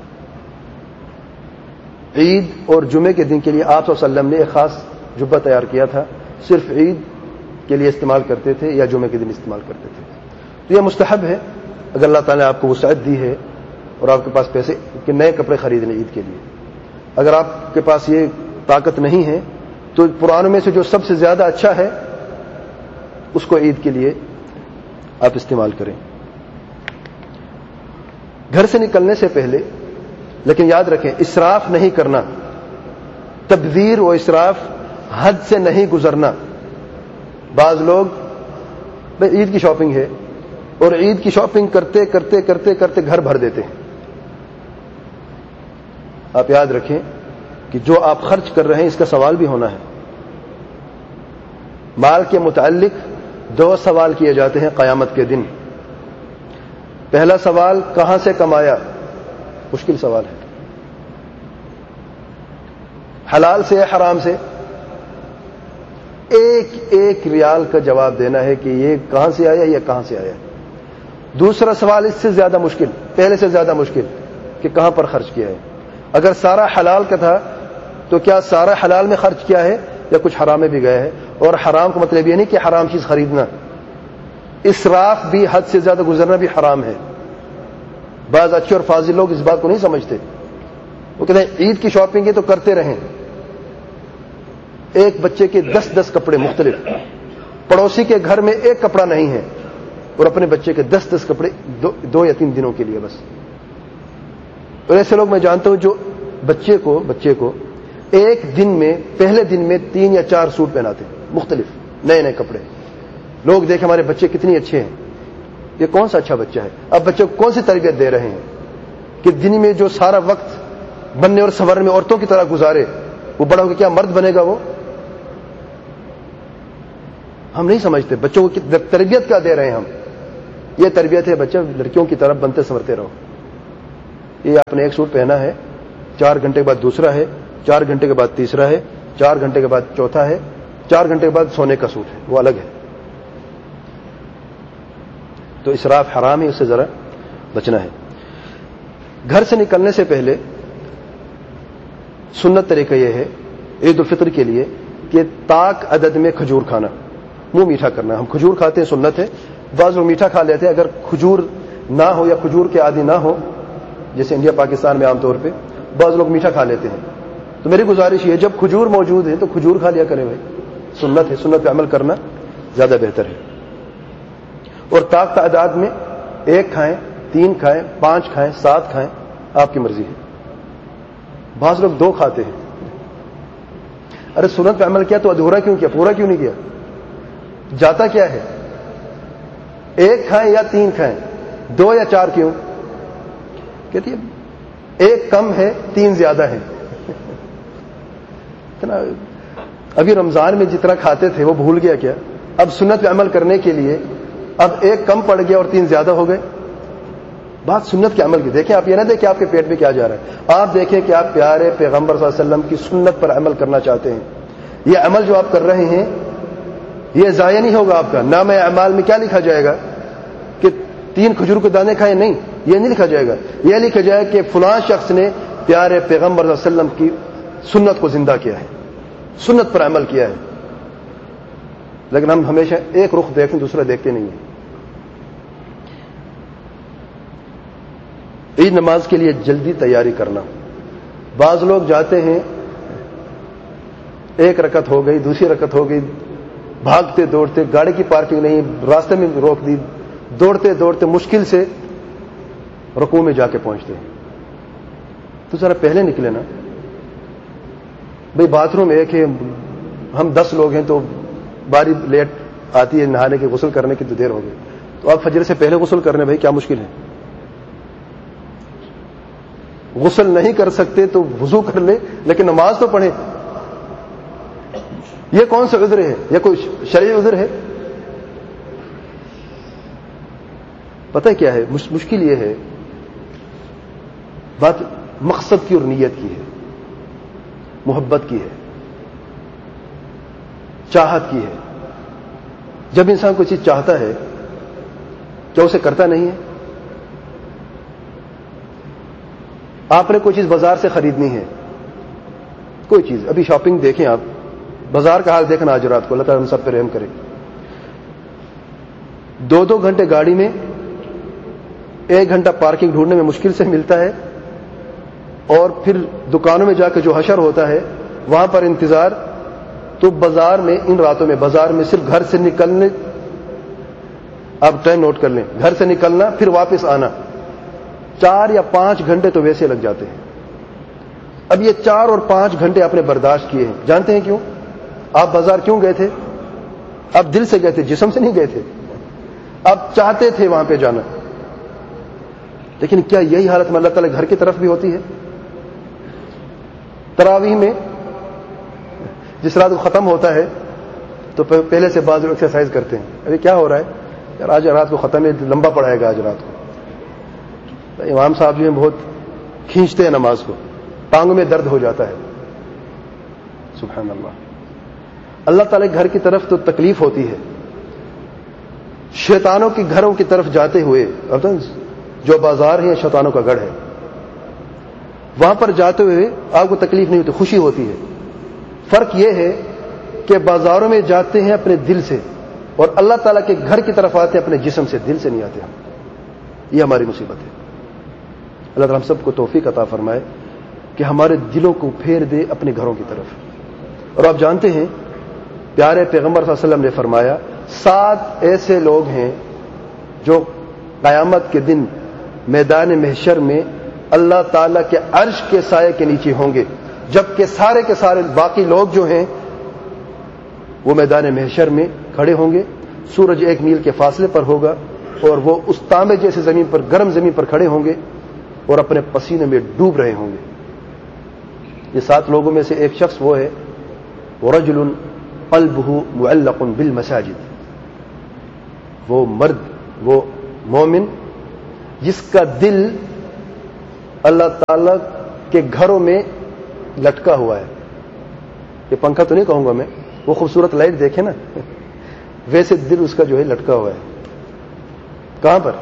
عید اور جمعے کے دن کے لیے آپ صلی اللہ علیہ وسلم نے ایک خاص جبہ تیار کیا تھا، صرف عید کے لیے استعمال کرتے تھے یا جمعے کے دن استعمال کرتے تھے. تو یہ مستحب ہے اگر اللہ تعالیٰ نے آپ کو وسعت دی ہے اور آپ کے پاس پیسے کہ نئے کپڑے خرید لیں عید کے لیے. اگر آپ کے پاس یہ طاقت نہیں ہے تو پرانوں میں سے جو سب سے زیادہ اچھا ہے اس کو عید کے لیے آپ استعمال کریں. گھر سے نکلنے سے پہلے لیکن یاد رکھیں اسراف نہیں کرنا، تبذیر و اسراف حد سے نہیں گزرنا. بعض لوگ بھائی عید کی شاپنگ ہے اور عید کی شاپنگ کرتے کرتے کرتے کرتے گھر بھر دیتے ہیں. آپ یاد رکھیں کہ جو آپ خرچ کر رہے ہیں اس کا سوال بھی ہونا ہے. مال کے متعلق دو سوال کیے جاتے ہیں قیامت کے دن. پہلا سوال کہاں سے کمایا، مشکل سوال ہے. حلال سے یا حرام سے؟ ایک ایک ریال کا جواب دینا ہے کہ یہ کہاں سے آیا یا کہاں سے آیا. دوسرا سوال اس سے زیادہ مشکل، پہلے سے زیادہ مشکل، کہ کہاں پر خرچ کیا ہے. اگر سارا حلال کا تھا تو کیا سارا حلال میں خرچ کیا ہے یا کچھ حرام میں بھی گئے ہے. اور حرام کا مطلب یہ نہیں کہ حرام چیز خریدنا، اسراف بھی حد سے زیادہ گزرنا بھی حرام ہے. بعض اچھے اور فاضل لوگ اس بات کو نہیں سمجھتے. وہ کہتے ہیں عید کی شاپنگ ہے تو کرتے رہیں. ایک بچے کے دس دس کپڑے مختلف، پڑوسی کے گھر میں ایک کپڑا نہیں ہے اور اپنے بچے کے دس دس کپڑے دو, دو یا تین دنوں کے لیے بس. اور ایسے لوگ میں جانتا ہوں جو بچے کو بچے کو ایک دن میں پہلے دن میں تین یا چار سوٹ پہناتے ہیں مختلف نئے نئے کپڑے. لوگ دیکھ ہمارے بچے کتنی اچھے ہیں، یہ کون سا اچھا بچہ ہے. اب بچے کو کون سی تربیت دے رہے ہیں کہ دن میں جو سارا وقت بننے اور سنورنے میں عورتوں کی طرح گزارے وہ بڑا ہو کے کیا مرد بنے گا. وہ ہم نہیں سمجھتے بچوں کو تربیت کیا دے رہے ہیں ہم. یہ تربیت ہے بچہ لڑکیوں کی طرف بنتے سنورتے رہو. یہ آپ نے ایک سوٹ پہنا ہے, چار گھنٹے کے بعد دوسرا ہے, چار گھنٹے کے بعد تیسرا ہے, چار گھنٹے کے بعد چوتھا ہے, چار گھنٹے کے بعد سونے کا سوٹ ہے, وہ الگ ہے. تو اسراف حرام ہے, اس سے ذرا بچنا ہے. گھر سے نکلنے سے پہلے سنت طریقہ یہ ہے عید الفطر کے لیے کہ طاق عدد میں کھجور کھانا, منہ میٹھا کرنا. ہم کھجور کھاتے ہیں, سنت ہے. بعض لوگ میٹھا کھا لیتے ہیں. اگر کھجور نہ ہو یا کھجور کے عادی نہ ہو, جیسے انڈیا پاکستان میں عام طور پہ بعض لوگ میٹھا کھا لیتے ہیں, تو میری گزارش یہ, جب کھجور موجود ہے تو کھجور کھا لیا کریں بھائی, سنت ہے, سنت پہ عمل کرنا زیادہ بہتر ہے. اور طاق تعداد میں ایک کھائیں, تین کھائیں, پانچ کھائیں, سات کھائیں, آپ کی مرضی ہے. بعض لوگ دو کھاتے ہیں. ارے سنت پہ عمل کیا تو ادھورا کیوں کیا, پورا کیوں نہیں کیا؟ جاتا کیا ہے؟ ایک کھائیں یا تین کھائیں, دو یا چار کیوں؟ کہتی ہے ایک کم ہے, تین زیادہ ہے. ابھی رمضان میں جتنا کھاتے تھے وہ بھول گیا کیا؟ اب سنت پہ عمل کرنے کے لیے اب ایک کم پڑ گیا اور تین زیادہ ہو گئے. بات سنت کے عمل کی. دیکھیں آپ یہ نہ دیکھیں آپ کے پیٹ میں کیا جا رہا ہے, آپ دیکھیں کہ آپ پیارے پیغمبر صلی اللہ علیہ وسلم کی سنت پر عمل کرنا چاہتے ہیں. یہ عمل جو آپ کر رہے ہیں یہ ضائع نہیں ہوگا. آپ کا نام اعمال میں کیا لکھا جائے گا کہ تین کھجور کے دانے کھائے؟ نہیں, یہ نہیں لکھا جائے گا. یہ لکھا جائے کہ فلاں شخص نے پیارے پیغمبر صلی اللہ علیہ وسلم کی سنت کو زندہ کیا ہے, سنت پر عمل کیا ہے. لیکن ہم ہمیشہ ایک رخ دیکھیں, دوسرا دیکھتے نہیں ہیں. عید نماز کے لیے جلدی تیاری کرنا. بعض لوگ جاتے ہیں, ایک رکعت ہو گئی, دوسری رکعت ہو گئی, بھاگتے دوڑتے, گاڑی کی پارکنگ نہیں, راستے میں روک دی, دوڑتے دوڑتے مشکل سے رکوع میں جا کے پہنچتے ہیں. تو ذرا پہلے نکلے نا بھئی. باتھ روم ایک ہے, ہم دس لوگ ہیں تو باری لیٹ آتی ہے نہانے کی, غسل کرنے کی تو دیر ہو گئی. تو آپ فجر سے پہلے غسل کرنے, بھائی کیا مشکل ہے؟ غسل نہیں کر سکتے تو وضو کر لے, لیکن نماز تو پڑھیں. یہ کون سا عذر ہے؟ یہ کوئی شرعی عذر ہے؟ پتہ کیا ہے مشکل؟ یہ ہے بات مقصد کی اور نیت کی ہے, محبت کی ہے, چاہت کی ہے. جب انسان کوئی چیز چاہتا ہے کیا اسے کرتا نہیں ہے؟ آپ نے کوئی چیز بازار سے خریدنی ہے, کوئی چیز, ابھی شاپنگ دیکھیں آپ, بازار کا حال دیکھنا آج رات کو, اللہ تعالیٰ ہم سب پہ رحم کرے. دو دو گھنٹے گاڑی میں, ایک گھنٹہ پارکنگ ڈھونڈنے میں مشکل سے ملتا ہے, اور پھر دکانوں میں جا کے جو حشر ہوتا ہے وہاں پر انتظار. تو بازار میں ان راتوں میں بازار میں صرف گھر سے نکلنے, آپ ٹائم نوٹ کر لیں, گھر سے نکلنا پھر واپس آنا, چار یا پانچ گھنٹے تو ویسے لگ جاتے ہیں. اب یہ چار اور پانچ گھنٹے آپ نے برداشت کیے ہیں, جانتے ہیں کیوں؟ آپ بازار کیوں گئے تھے؟ آپ دل سے گئے تھے, جسم سے نہیں گئے تھے. آپ چاہتے تھے وہاں پہ جانا. لیکن کیا یہی حالت میں اللہ تعالیٰ گھر کی طرف بھی ہوتی ہے؟ تراویح میں جس رات کو ختم ہوتا ہے تو پہلے سے بعض لوگ ایکسرسائز کرتے ہیں, ابھی کیا ہو رہا ہے یار, آج رات کو ختم ہے, لمبا پڑائے گا آج رات کو. امام صاحب جو ہیں بہت کھینچتے ہیں نماز کو, ٹانگوں میں درد ہو جاتا ہے. سبحان اللہ. اللہ تعالیٰ گھر کی طرف تو تکلیف ہوتی ہے, شیطانوں کے گھروں کی طرف جاتے ہوئے, جو بازار ہے شیطانوں کا گڑھ ہے, وہاں پر جاتے ہوئے آپ کو تکلیف نہیں ہوتی, خوشی ہوتی ہے. فرق یہ ہے کہ بازاروں میں جاتے ہیں اپنے دل سے, اور اللہ تعالیٰ کے گھر کی طرف آتے ہیں اپنے جسم سے, دل سے نہیں آتے ہم. یہ ہماری مصیبت ہے. اللہ تعالیٰ ہم سب کو توفیق عطا فرمائے کہ ہمارے دلوں کو پھیر دے اپنے گھروں کی طرف. اور آپ جانتے ہیں پیارے پیغمبر صلی اللہ علیہ وسلم نے فرمایا, سات ایسے لوگ ہیں جو قیامت کے دن میدان محشر میں اللہ تعالیٰ کے عرش کے سائے کے نیچے ہوں گے, جبکہ سارے کے سارے باقی لوگ جو ہیں وہ میدان محشر میں کھڑے ہوں گے. سورج ایک میل کے فاصلے پر ہوگا, اور وہ اس تانبے جیسے زمین پر, گرم زمین پر کھڑے ہوں گے اور اپنے پسینے میں ڈوب رہے ہوں گے. یہ سات لوگوں میں سے ایک شخص وہ ہے, وَرَجُلٌ قَلْبُهُ مُعَلَّقٌ بِالْمَسَاجِدِ, وہ مرد, وہ مومن جس کا دل اللہ تعالی کے گھروں میں لٹکا ہوا ہے. یہ پنکھا تو نہیں کہوں گا میں, وہ خوبصورت لائٹ دیکھے نا, ویسے دل اس کا جو ہے لٹکا ہوا ہے. کہاں پر؟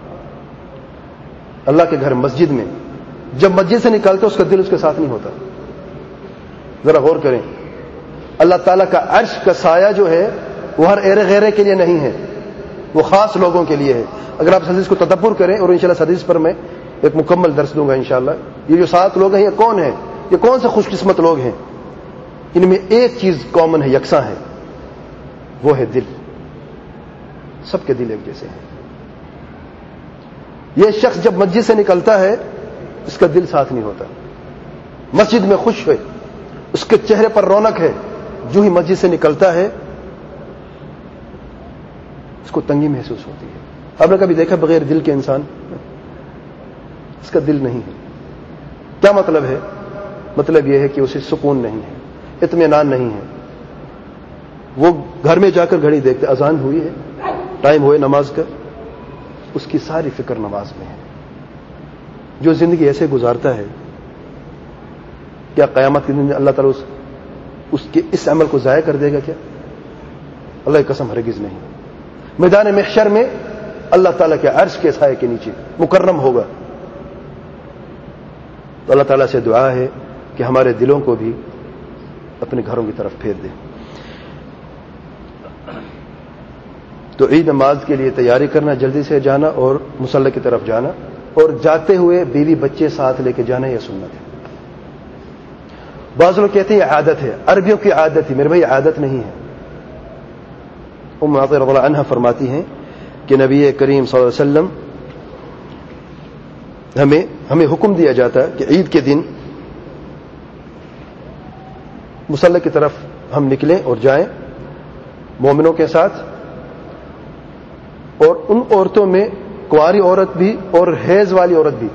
اللہ کے گھر مسجد میں. جب مسجد سے نکلتے اس کا دل اس کے ساتھ نہیں ہوتا. ذرا غور کریں, اللہ تعالیٰ کا عرش کا سایہ جو ہے وہ ہر ایرے غیرے کے لیے نہیں ہے, وہ خاص لوگوں کے لیے ہے. اگر آپ اس حدیث کو تدبر کریں, اور انشاءاللہ اس حدیث پر میں ایک مکمل درس دوں گا انشاءاللہ. یہ جو سات لوگ ہیں یہ کون ہیں؟ یہ کون سے خوش قسمت لوگ ہیں؟ ان میں ایک چیز کامن ہے, یکساں ہے, وہ ہے دل. سب کے دل ایک جیسے ہیں. یہ شخص جب مسجد سے نکلتا ہے اس کا دل ساتھ نہیں ہوتا. مسجد میں خوش ہے, اس کے چہرے پر رونق ہے, جو ہی مسجد سے نکلتا ہے اس کو تنگی محسوس ہوتی ہے. آپ نے کبھی دیکھا بغیر دل کے انسان؟ اس کا دل نہیں ہے. کیا مطلب ہے؟ مطلب یہ ہے کہ اسے سکون نہیں ہے, اطمینان نہیں ہے. وہ گھر میں جا کر گھڑی دیکھتے, اذان ہوئی ہے, ٹائم ہوئے نماز کا, اس کی ساری فکر نماز میں ہے. جو زندگی ایسے گزارتا ہے, کیا قیامت کے دن اللہ تعالیٰ اس, اس کے اس عمل کو ضائع کر دے گا کیا؟ اللہ کی قسم ہرگز نہیں. میدان محشر میں اللہ تعالیٰ کے عرش کے سائے کے نیچے مکرم ہوگا. تو اللہ تعالیٰ سے دعا ہے کہ ہمارے دلوں کو بھی اپنے گھروں کی طرف پھیر دے. تو عید نماز کے لیے تیاری کرنا, جلدی سے جانا اور مصلی کی طرف جانا, اور جاتے ہوئے بیوی بچے ساتھ لے کے جانا, یہ سنت ہے. بعض لوگ کہتے ہیں یہ عادت ہے, عربیوں کی عادت ہے. میرے بھائی عادت نہیں ہے. ام عطیہ رضی اللہ عنہا فرماتی ہیں کہ نبی کریم صلی اللہ علیہ وسلم ہمیں ہمیں حکم دیا جاتا ہے کہ عید کے دن مصلی کی طرف ہم نکلیں اور جائیں مومنوں کے ساتھ, اور ان عورتوں میں کنواری عورت بھی اور حیض والی عورت بھی.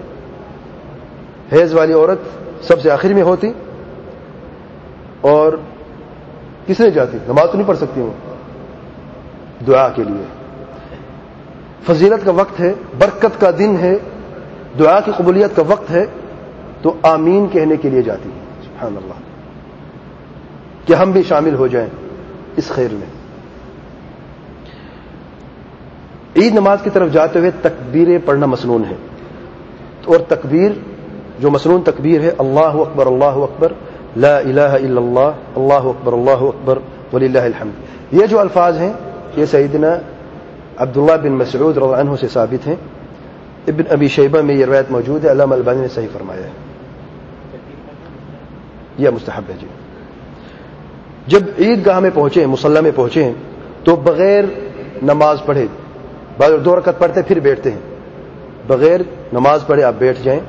حیض والی عورت سب سے آخر میں ہوتی, اور کس نے جاتی؟ نماز تو نہیں پڑھ سکتی وہ, دعا کے لیے. فضیلت کا وقت ہے, برکت کا دن ہے, دعا کی قبولیت کا وقت ہے, تو آمین کہنے کے لیے جاتی ہے. سبحان اللہ, کہ ہم بھی شامل ہو جائیں اس خیر میں. عید نماز کی طرف جاتے ہوئے تکبیریں پڑھنا مسنون ہے, اور تکبیر جو مسنون تکبیر ہے, اللہ اکبر اللہ اکبر لا الہ الا اللہ اللہ اکبر اللہ اکبر وللہ الحمد. یہ جو الفاظ ہیں یہ سیدنا عبداللہ بن مسعود رضی اللہ عنہ سے ثابت ہیں. ابن ابی شیبہ میں یہ روایت موجود ہے, علامہ البانی نے صحیح فرمایا ہے. یہ مستحب ہے جی. جب عید گاہ میں پہنچے, مصلی میں پہنچے, تو بغیر نماز پڑھے, بعض دو رکعت پڑھتے پھر بیٹھتے ہیں, بغیر نماز پڑھے آپ بیٹھ جائیں,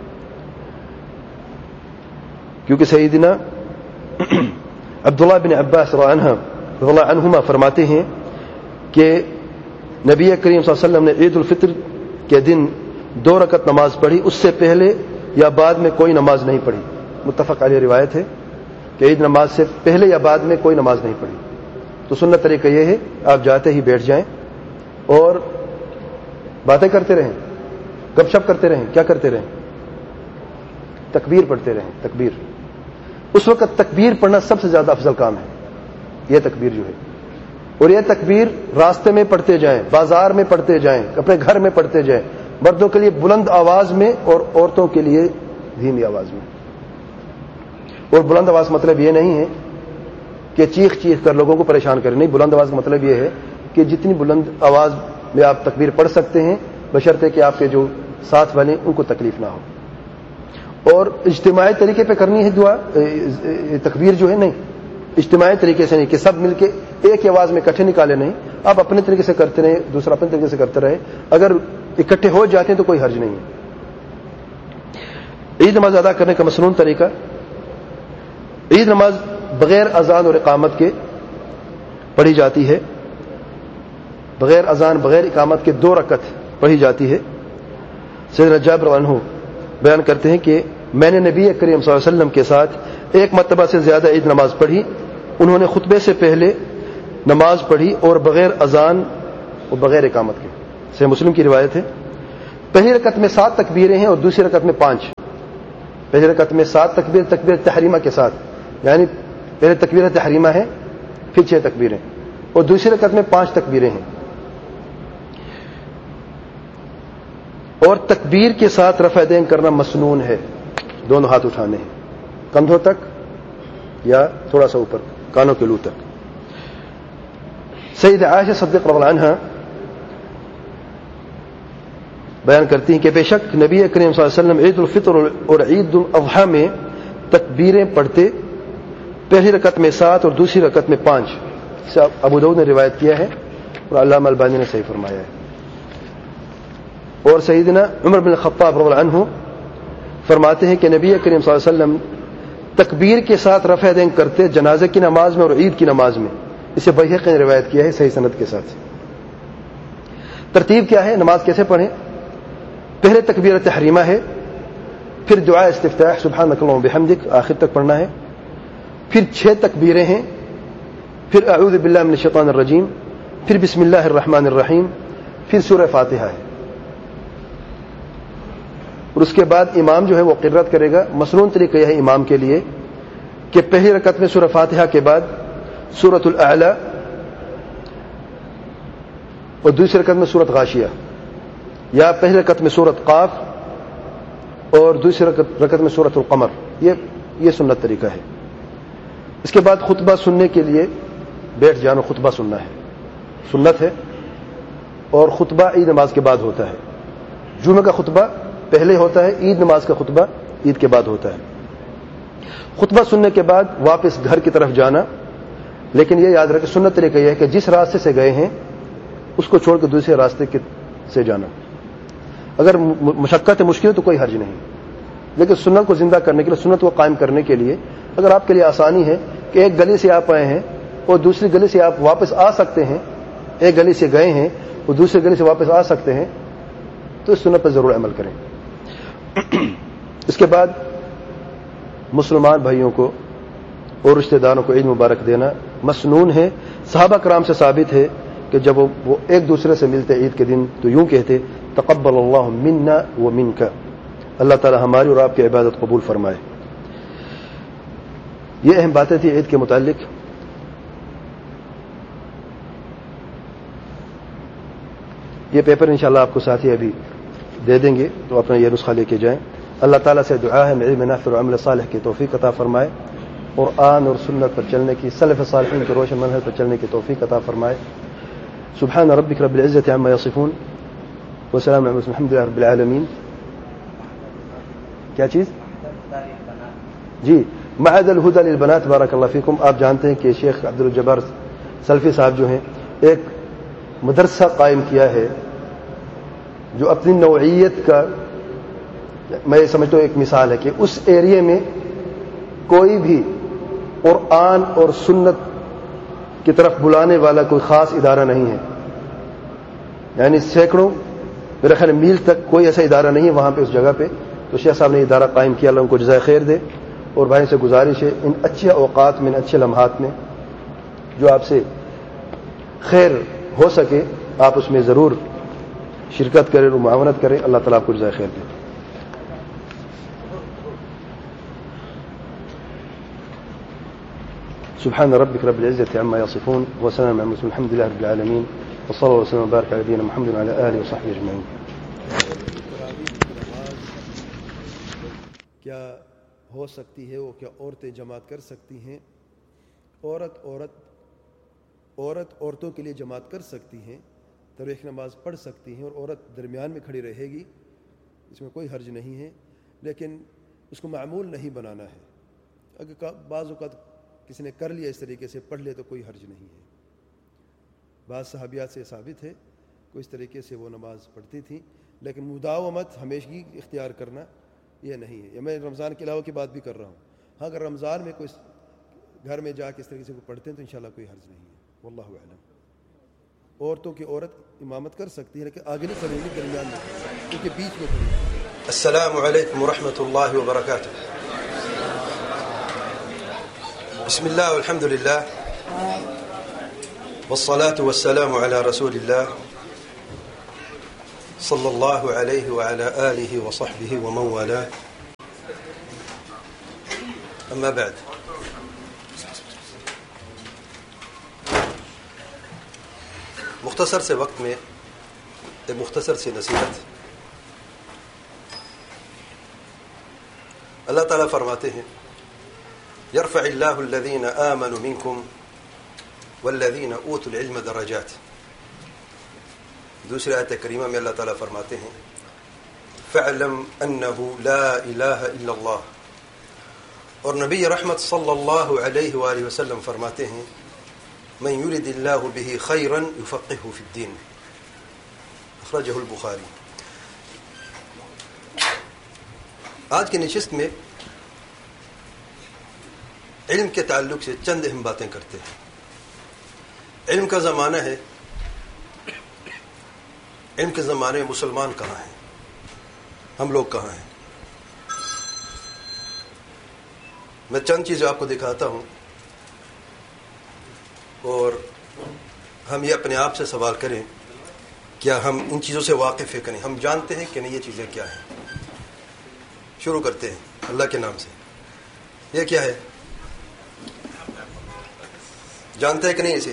کیونکہ سیدنا عبداللہ بن عباس رضی اللہ عنہما فرماتے ہیں کہ نبی کریم صلی اللہ علیہ وسلم نے عید الفطر کے دن دو رکعت نماز پڑھی, اس سے پہلے یا بعد میں کوئی نماز نہیں پڑھی. متفق علیہ روایت ہے کہ عید نماز سے پہلے یا بعد میں کوئی نماز نہیں پڑھی. تو سنت طریقہ یہ ہے آپ جاتے ہی بیٹھ جائیں اور باتیں کرتے رہیں, گپ شپ کرتے رہیں. کیا کرتے رہیں؟ تکبیر پڑھتے رہیں. تکبیر اس وقت تکبیر پڑھنا سب سے زیادہ افضل کام ہے. یہ تکبیر جو ہے, اور یہ تکبیر راستے میں پڑھتے جائیں, بازار میں پڑھتے جائیں, اپنے گھر میں پڑھتے جائیں. مردوں کے لیے بلند آواز میں اور عورتوں کے لیے دھیمی آواز میں. اور بلند آواز مطلب یہ نہیں ہے کہ چیخ چیخ کر لوگوں کو پریشان کریں, نہیں. بلند آواز کا مطلب یہ ہے کہ جتنی بلند آواز میں آپ تکبیر پڑھ سکتے ہیں, بشرطے کہ آپ کے جو ساتھ والے ان کو تکلیف نہ ہو. اور اجتماعی طریقے پہ کرنی ہے دعا, تکبیر جو ہے, نہیں اجتماعی طریقے سے نہیں کہ سب مل کے ایک ہی آواز میں اکٹھے نکالے, نہیں. آپ اپنے طریقے سے کرتے رہے, دوسرا اپنے طریقے سے کرتے رہے. اگر اکٹھے ہو جاتے ہیں تو کوئی حرج نہیں ہے. عید نماز ادا کرنے کا مسنون طریقہ, عید نماز بغیر اذان اور اقامت کے پڑھی جاتی ہے. بغیر اذان بغیر اقامت کے دو رکعت پڑھی جاتی ہے. سیدنا جابر رضی اللہ عنہ بیان کرتے ہیں کہ میں نے نبی کریم صلی اللہ علیہ وسلم کے ساتھ ایک مرتبہ سے زیادہ عید نماز پڑھی. انہوں نے خطبے سے پہلے نماز پڑھی اور بغیر اذان اور بغیر اقامت کے. صحیح مسلم کی روایت ہے. پہلی رکعت میں سات تکبیریں ہیں اور دوسری رکعت میں پانچ. پہلی رکعت میں سات تکبیر تکبیر تحریمہ کے ساتھ، یعنی پہلے تکبیر تحریمہ ہے پھر چھ تکبیریں، اور دوسری رکعت میں پانچ تکبیریں ہیں. اور تکبیر کے ساتھ رفع دین کرنا مسنون ہے. دونوں ہاتھ اٹھانے ہیں کندھوں تک یا تھوڑا سا اوپر کانوں کے لو تک. سیدہ عائشہ صدیقہ رضی اللہ عنہا بیان کرتی ہیں کہ بے شک نبی کریم صلی اللہ علیہ وسلم عید الفطر اور عید الاضحیٰ میں تکبیریں پڑھتے، پہلی رکعت میں سات اور دوسری رکعت میں پانچ. اسے ابو داؤد نے روایت کیا ہے اور علامہ البانی نے صحیح فرمایا ہے. اور سیدنا عمر بن الخطاب رضی اللہ عنہ فرماتے ہیں کہ نبی کریم صلی اللہ علیہ وسلم تکبیر کے ساتھ رفع دین کرتے جنازے کی نماز میں اور عید کی نماز میں. اسے بیہقی نے روایت کیا ہے صحیح سند کے ساتھ. ترتیب کیا ہے؟ نماز کیسے پڑھیں؟ پہلے تکبیر تحریمہ ہے، پھر دعا استفتاح سبحانک اللہم وبحمدک آخر تک پڑھنا ہے، پھر چھ تکبیریں ہیں، پھر اعوذ باللہ من الشیطان الرجیم، پھر بسم اللہ الرحمن الرحیم، پھر سورہ فاتحہ ہے. اور اس کے بعد امام جو ہے وہ قرات کرے گا. مسنون طریقہ یہ ہے امام کے لیے کہ پہلی رکعت میں سورہ فاتحہ کے بعد سورۃ الاعلی اور دوسری رکعت میں سورۃ غاشیہ، یا پہلی رکعت میں سورۃ قاف اور دوسری رکعت میں سورۃ القمر. یہ یہ سنت طریقہ ہے. اس کے بعد خطبہ سننے کے لیے بیٹھ جانا، خطبہ سننا ہے، سنت ہے. اور خطبہ عید نماز کے بعد ہوتا ہے. جمعہ کا خطبہ پہلے ہوتا ہے، عید نماز کا خطبہ عید کے بعد ہوتا ہے. خطبہ سننے کے بعد واپس گھر کی طرف جانا، لیکن یہ یاد رکھیں سنت طریقہ یہ ہے کہ جس راستے سے گئے ہیں اس کو چھوڑ کے دوسرے راستے سے جانا. اگر مشقت مشکل ہے تو کوئی حرج نہیں، لیکن سنت کو زندہ کرنے کے لیے، سنت کو قائم کرنے کے لیے اگر آپ کے لیے آسانی ہے کہ ایک گلی سے آپ آئے ہیں اور دوسری گلی سے آپ واپس آ سکتے ہیں، ایک گلی سے گئے ہیں اور دوسری گلی سے واپس آ سکتے ہیں، تو اس سنت پر ضرور عمل کریں. اس کے بعد مسلمان بھائیوں کو اور رشتہ داروں کو عید مبارک دینا مسنون ہے. صحابہ کرام سے ثابت ہے کہ جب وہ ایک دوسرے سے ملتے عید کے دن تو یوں کہتے تقبل اللہ منا و منک، اللہ تعالی ہماری اور آپ کی عبادت قبول فرمائے. یہ اہم باتیں تھیں عید کے متعلق. یہ پیپر انشاءاللہ آپ کو ساتھی ابھی دے دیں گے تو اپنا یہ نسخہ لے کے جائیں. اللہ تعالیٰ سے دعا ہے علم نافع اور عمل صالح کی توفیق عطا فرمائے، قرآن اور سنت پر چلنے کی، سلف صالحین کے روشن منہج پر چلنے کی توفیق عطا فرمائے. سبحان ربک رب العزة عما یصفون وسلام علی الحمد للہ رب العالمین. کیا چیز؟ جی معهد الہدی للبنات. بارک اللہ فیکم. آپ جانتے ہیں کہ شیخ عبد الجبار سلفی صاحب جو ہیں ایک مدرسہ قائم کیا ہے جو اپنی نوعیت کا میں یہ سمجھتا ہوں ایک مثال ہے کہ اس ایریے میں کوئی بھی قرآن اور سنت کی طرف بلانے والا کوئی خاص ادارہ نہیں ہے. یعنی سینکڑوں میرے خیال میل تک کوئی ایسا ادارہ نہیں ہے وہاں پہ اس جگہ پہ. تو شیخ صاحب نے ادارہ قائم کیا، اللہ ان کو جزائے خیر دے. اور بھائی سے گزارش ہے ان اچھے اوقات میں، ان اچھے لمحات میں جو آپ سے خیر ہو سکے آپ اس میں ضرور شرکت کریں اور معاونت کریں. اللہ تعالیٰ آپ کو جزائے خیر دے. سبحان ربك رب العزة عما يصفون وسلام على المرسلين الحمد لله رب العالمين وصلى الله وسلم وبارك على نبينا محمد وعلى آله وصحبه أجمعين. کیا ہو سکتی ہے وہ کیا عورتیں جماعت کر سکتی ہیں؟ عورت عورت عورت عورتوں کے لیے جماعت کر سکتی ہیں، تراویح نماز پڑھ سکتی ہیں اور عورت درمیان میں کھڑی رہے گی، اس میں کوئی حرج نہیں ہے. لیکن اس کو معمول نہیں بنانا ہے. اگر بعض اوقات کسی نے کر لیا اس طریقے سے پڑھ لے تو کوئی حرج نہیں ہے. بعض صحابیات سے ثابت ہے کہ اس طریقے سے وہ نماز پڑھتی تھیں، لیکن مداومت ہمیشگی اختیار کرنا یہ نہیں ہے. یہ میں رمضان کے علاوہ کی بات بھی کر رہا ہوں. ہاں اگر رمضان میں کوئی گھر میں جا کے اس طریقے سے کوئی پڑھتے ہیں تو انشاءاللہ کوئی حرج نہیں ہے. واللہ اعلم. عورتوں کی عورت امامت کر سکتی ہے لیکن آگے نہیں کھڑی ہوگی، درمیان میں کیونکہ بیچ میں کھڑی ہے. السلام علیکم ورحمۃ اللہ وبرکاتہ. بسم اللہ والحمد للہ والصلاة والسلام على رسول اللہ صلی اللہ علیہ وعلی آلہ وصحبہ ومن والاه اما بعد. مختصر سے وقت میں ایک مختصر سی نصیحت. اللہ تعالیٰ فرماتے ہیں یرفع اللہ الذین آمنوا منکم والذین اوتوا العلم درجات. دوسری آیت کریمہ میں اللہ تعالیٰ فرماتے ہیں فاعلم انہ لا الہ الا اللہ. اور نبی رحمت صلی اللہ علیہ وآلہ وسلم فرماتے ہیں من یرد اللہ بہ خیرا یفقہہ فی الدین. اخرجہ البخاری. آج کی نشست میں علم کے تعلق سے چند اہم باتیں کرتے ہیں. علم کا زمانہ ہے. علم کے زمانے میں مسلمان کہاں ہیں؟ ہم لوگ کہاں ہیں؟ میں چند چیزیں آپ کو دکھاتا ہوں اور ہم یہ اپنے آپ سے سوال کریں کیا ہم ان چیزوں سے واقف ہیں کہ نہیں؟ ہم جانتے ہیں کہ نہیں یہ چیزیں کیا ہیں؟ شروع کرتے ہیں اللہ کے نام سے. یہ کیا ہے؟ جانتے ہیں کہ نہیں اسے؟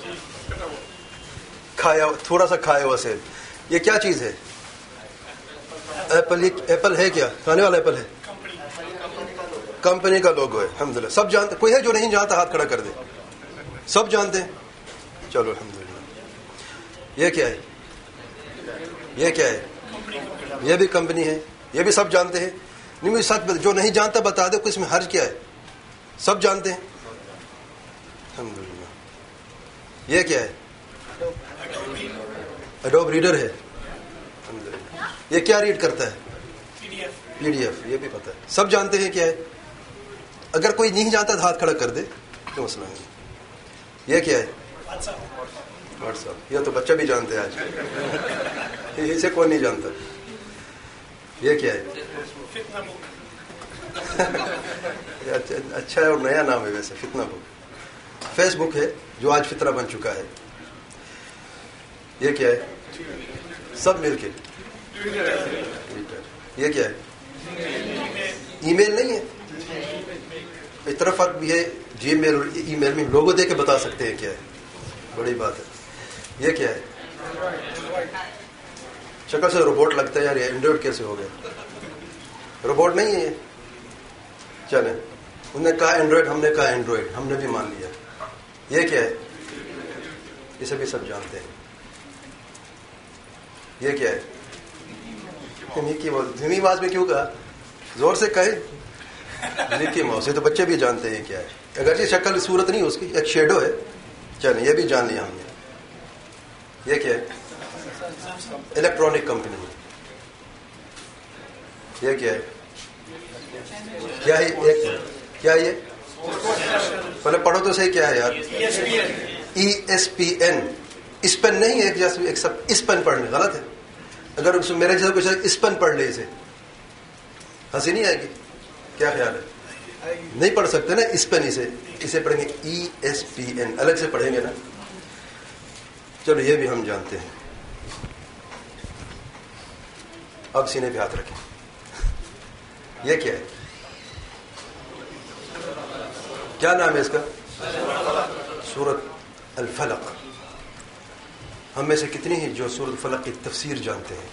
کھایا تھوڑا سا کھایا ہوا سیب. یہ کیا چیز ہے؟ ایپل. ایپل ہے کیا؟ کھانے والا ایپل ہے؟ کمپنی کا لوگو ہے. الحمدللہ سب جانتے. کوئی ہے جو نہیں جانتا ہاتھ کھڑا کر دے. سب جانتے ہیں. چلو الحمدللہ. یہ کیا ہے؟ یہ کیا ہے؟ یہ بھی کمپنی ہے. یہ بھی سب جانتے ہیں. نہیں مجھے سچ جو نہیں جانتا بتا دے کہ اس میں حرج کیا ہے. سب جانتے ہیں الحمدللہ. یہ کیا ہے؟ ایڈوب ریڈر ہے. الحمدللہ. یہ کیا ریڈ کرتا ہے؟ P D F. یہ بھی پتہ ہے. سب جانتے ہیں کیا ہے. اگر کوئی نہیں جانتا تو ہاتھ کھڑا کر دے تو مسئلہ نہیں. یہ کیا ہے؟ What's app. یہ تو بچہ بھی جانتے ہیں آج. اسے کون نہیں جانتا. یہ کیا ہے؟ اچھا ہے اور نیا نام ہے ویسے فتنہ بک. فیس بک ہے جو آج فتنہ بن چکا ہے. یہ کیا ہے؟ سب مل کے. یہ کیا ہے؟ ای میل نہیں ہے. اتنا فرق بھی ہے جی میل اور ای میل میں. لوگو دے کے بتا سکتے ہیں کیا ہے. بڑی بات ہے. یہ کیا ہے؟ شکل سے روبوٹ لگتا ہے یار. یہ اینڈرائڈ کیسے ہو گیا؟ روبوٹ نہیں ہے یہ. چلیں انہوں نے کہا اینڈرائڈ, ہم نے کہا اینڈرائڈ, ہم نے بھی مان لیا. یہ کیا ہے؟ اسے بھی سب جانتے ہیں. یہ کیا ہے؟ مکی ماؤس. دھیمی آواز میں کیوں کہا؟ زور سے کہے. مکی ماؤس. یہ تو بچے بھی جانتے ہیں کیا ہے. اگر یہ شکل صورت نہیں اس کی, ایک شیڈو ہے. چلیں یہ بھی جان لیا ہم نے. یہ کیا ہے؟ Electronic company. یہ کیا ہے؟ کیا ہے ایک کیا ہے یہ؟ پہلے پڑھو تو صحیح. کیا ہے یار؟ E S P N. Spain نہیں ہے. جیسے ایک سب اسپین پڑھنے غلط ہے. اگر میرے جیسا کچھ اسپین پڑھ لے اسے ہنسی نہیں آئے گی. کیا خیال ہے؟ نہیں پڑھ سکتے نا اسپین. اسے اسے پڑھیں گے ای ایس پی این. الگ سے پڑھیں گے نا. چلو یہ بھی ہم جانتے ہیں. اب سینے پہ ہاتھ رکھیں. یہ کیا ہے؟ کیا نام ہے اس کا؟ سورۃ الفلق. ہم میں سے کتنی ہیں جو سورۃ الفلق کی تفسیر جانتے ہیں؟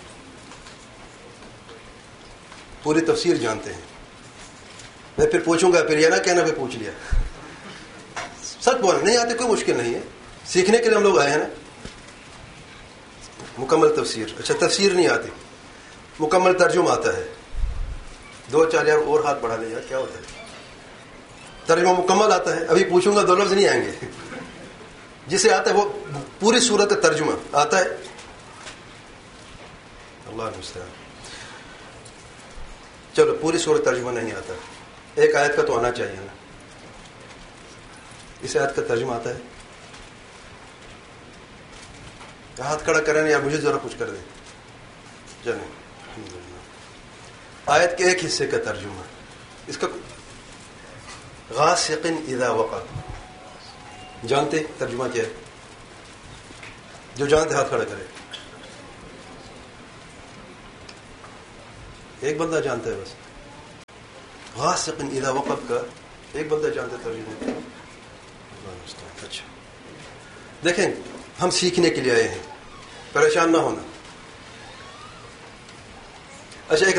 پوری تفسیر جانتے ہیں. میں پھر پوچھوں گا, پھر یہ نہ کہنا پھر پوچھ لیا. سچ بولنا. نہیں آتے کوئی مشکل نہیں ہے. سیکھنے کے لیے ہم لوگ آئے ہیں نا. مکمل تفسیر. اچھا تفسیر نہیں آتی, مکمل ترجمہ آتا ہے. دو چار یار اور ہاتھ بڑھا لے یار. کیا ہوتا ہے؟ ترجمہ مکمل آتا ہے. ابھی پوچھوں گا دو لفظ نہیں آئیں گے. جسے آتا ہے وہ پوری صورت ترجمہ آتا ہے. اللہ المستعان. چلو پوری صورت ترجمہ نہیں آتا. ایک آیت کا تو آنا چاہیے نا. اس آیت کا ترجمہ آتا ہے. ہاتھ کھڑا کریں یا مجھے ذرا کچھ کر دیں. چلیں الحمدللہ. آیت کے ایک حصے کا ترجمہ. اس کا غاسق اذا وقب. جانتے ترجمہ کیا ہے؟ جو جانتے ہاتھ کھڑا کرے. ایک بندہ جانتا ہے بس. غاسق اذا وقب کا ایک بندہ جانتا ہے ترجمہ. اچھا دیکھیں ہم سیکھنے کے لیے آئے ہیں, پریشان نہ ہونا. اچھا ایک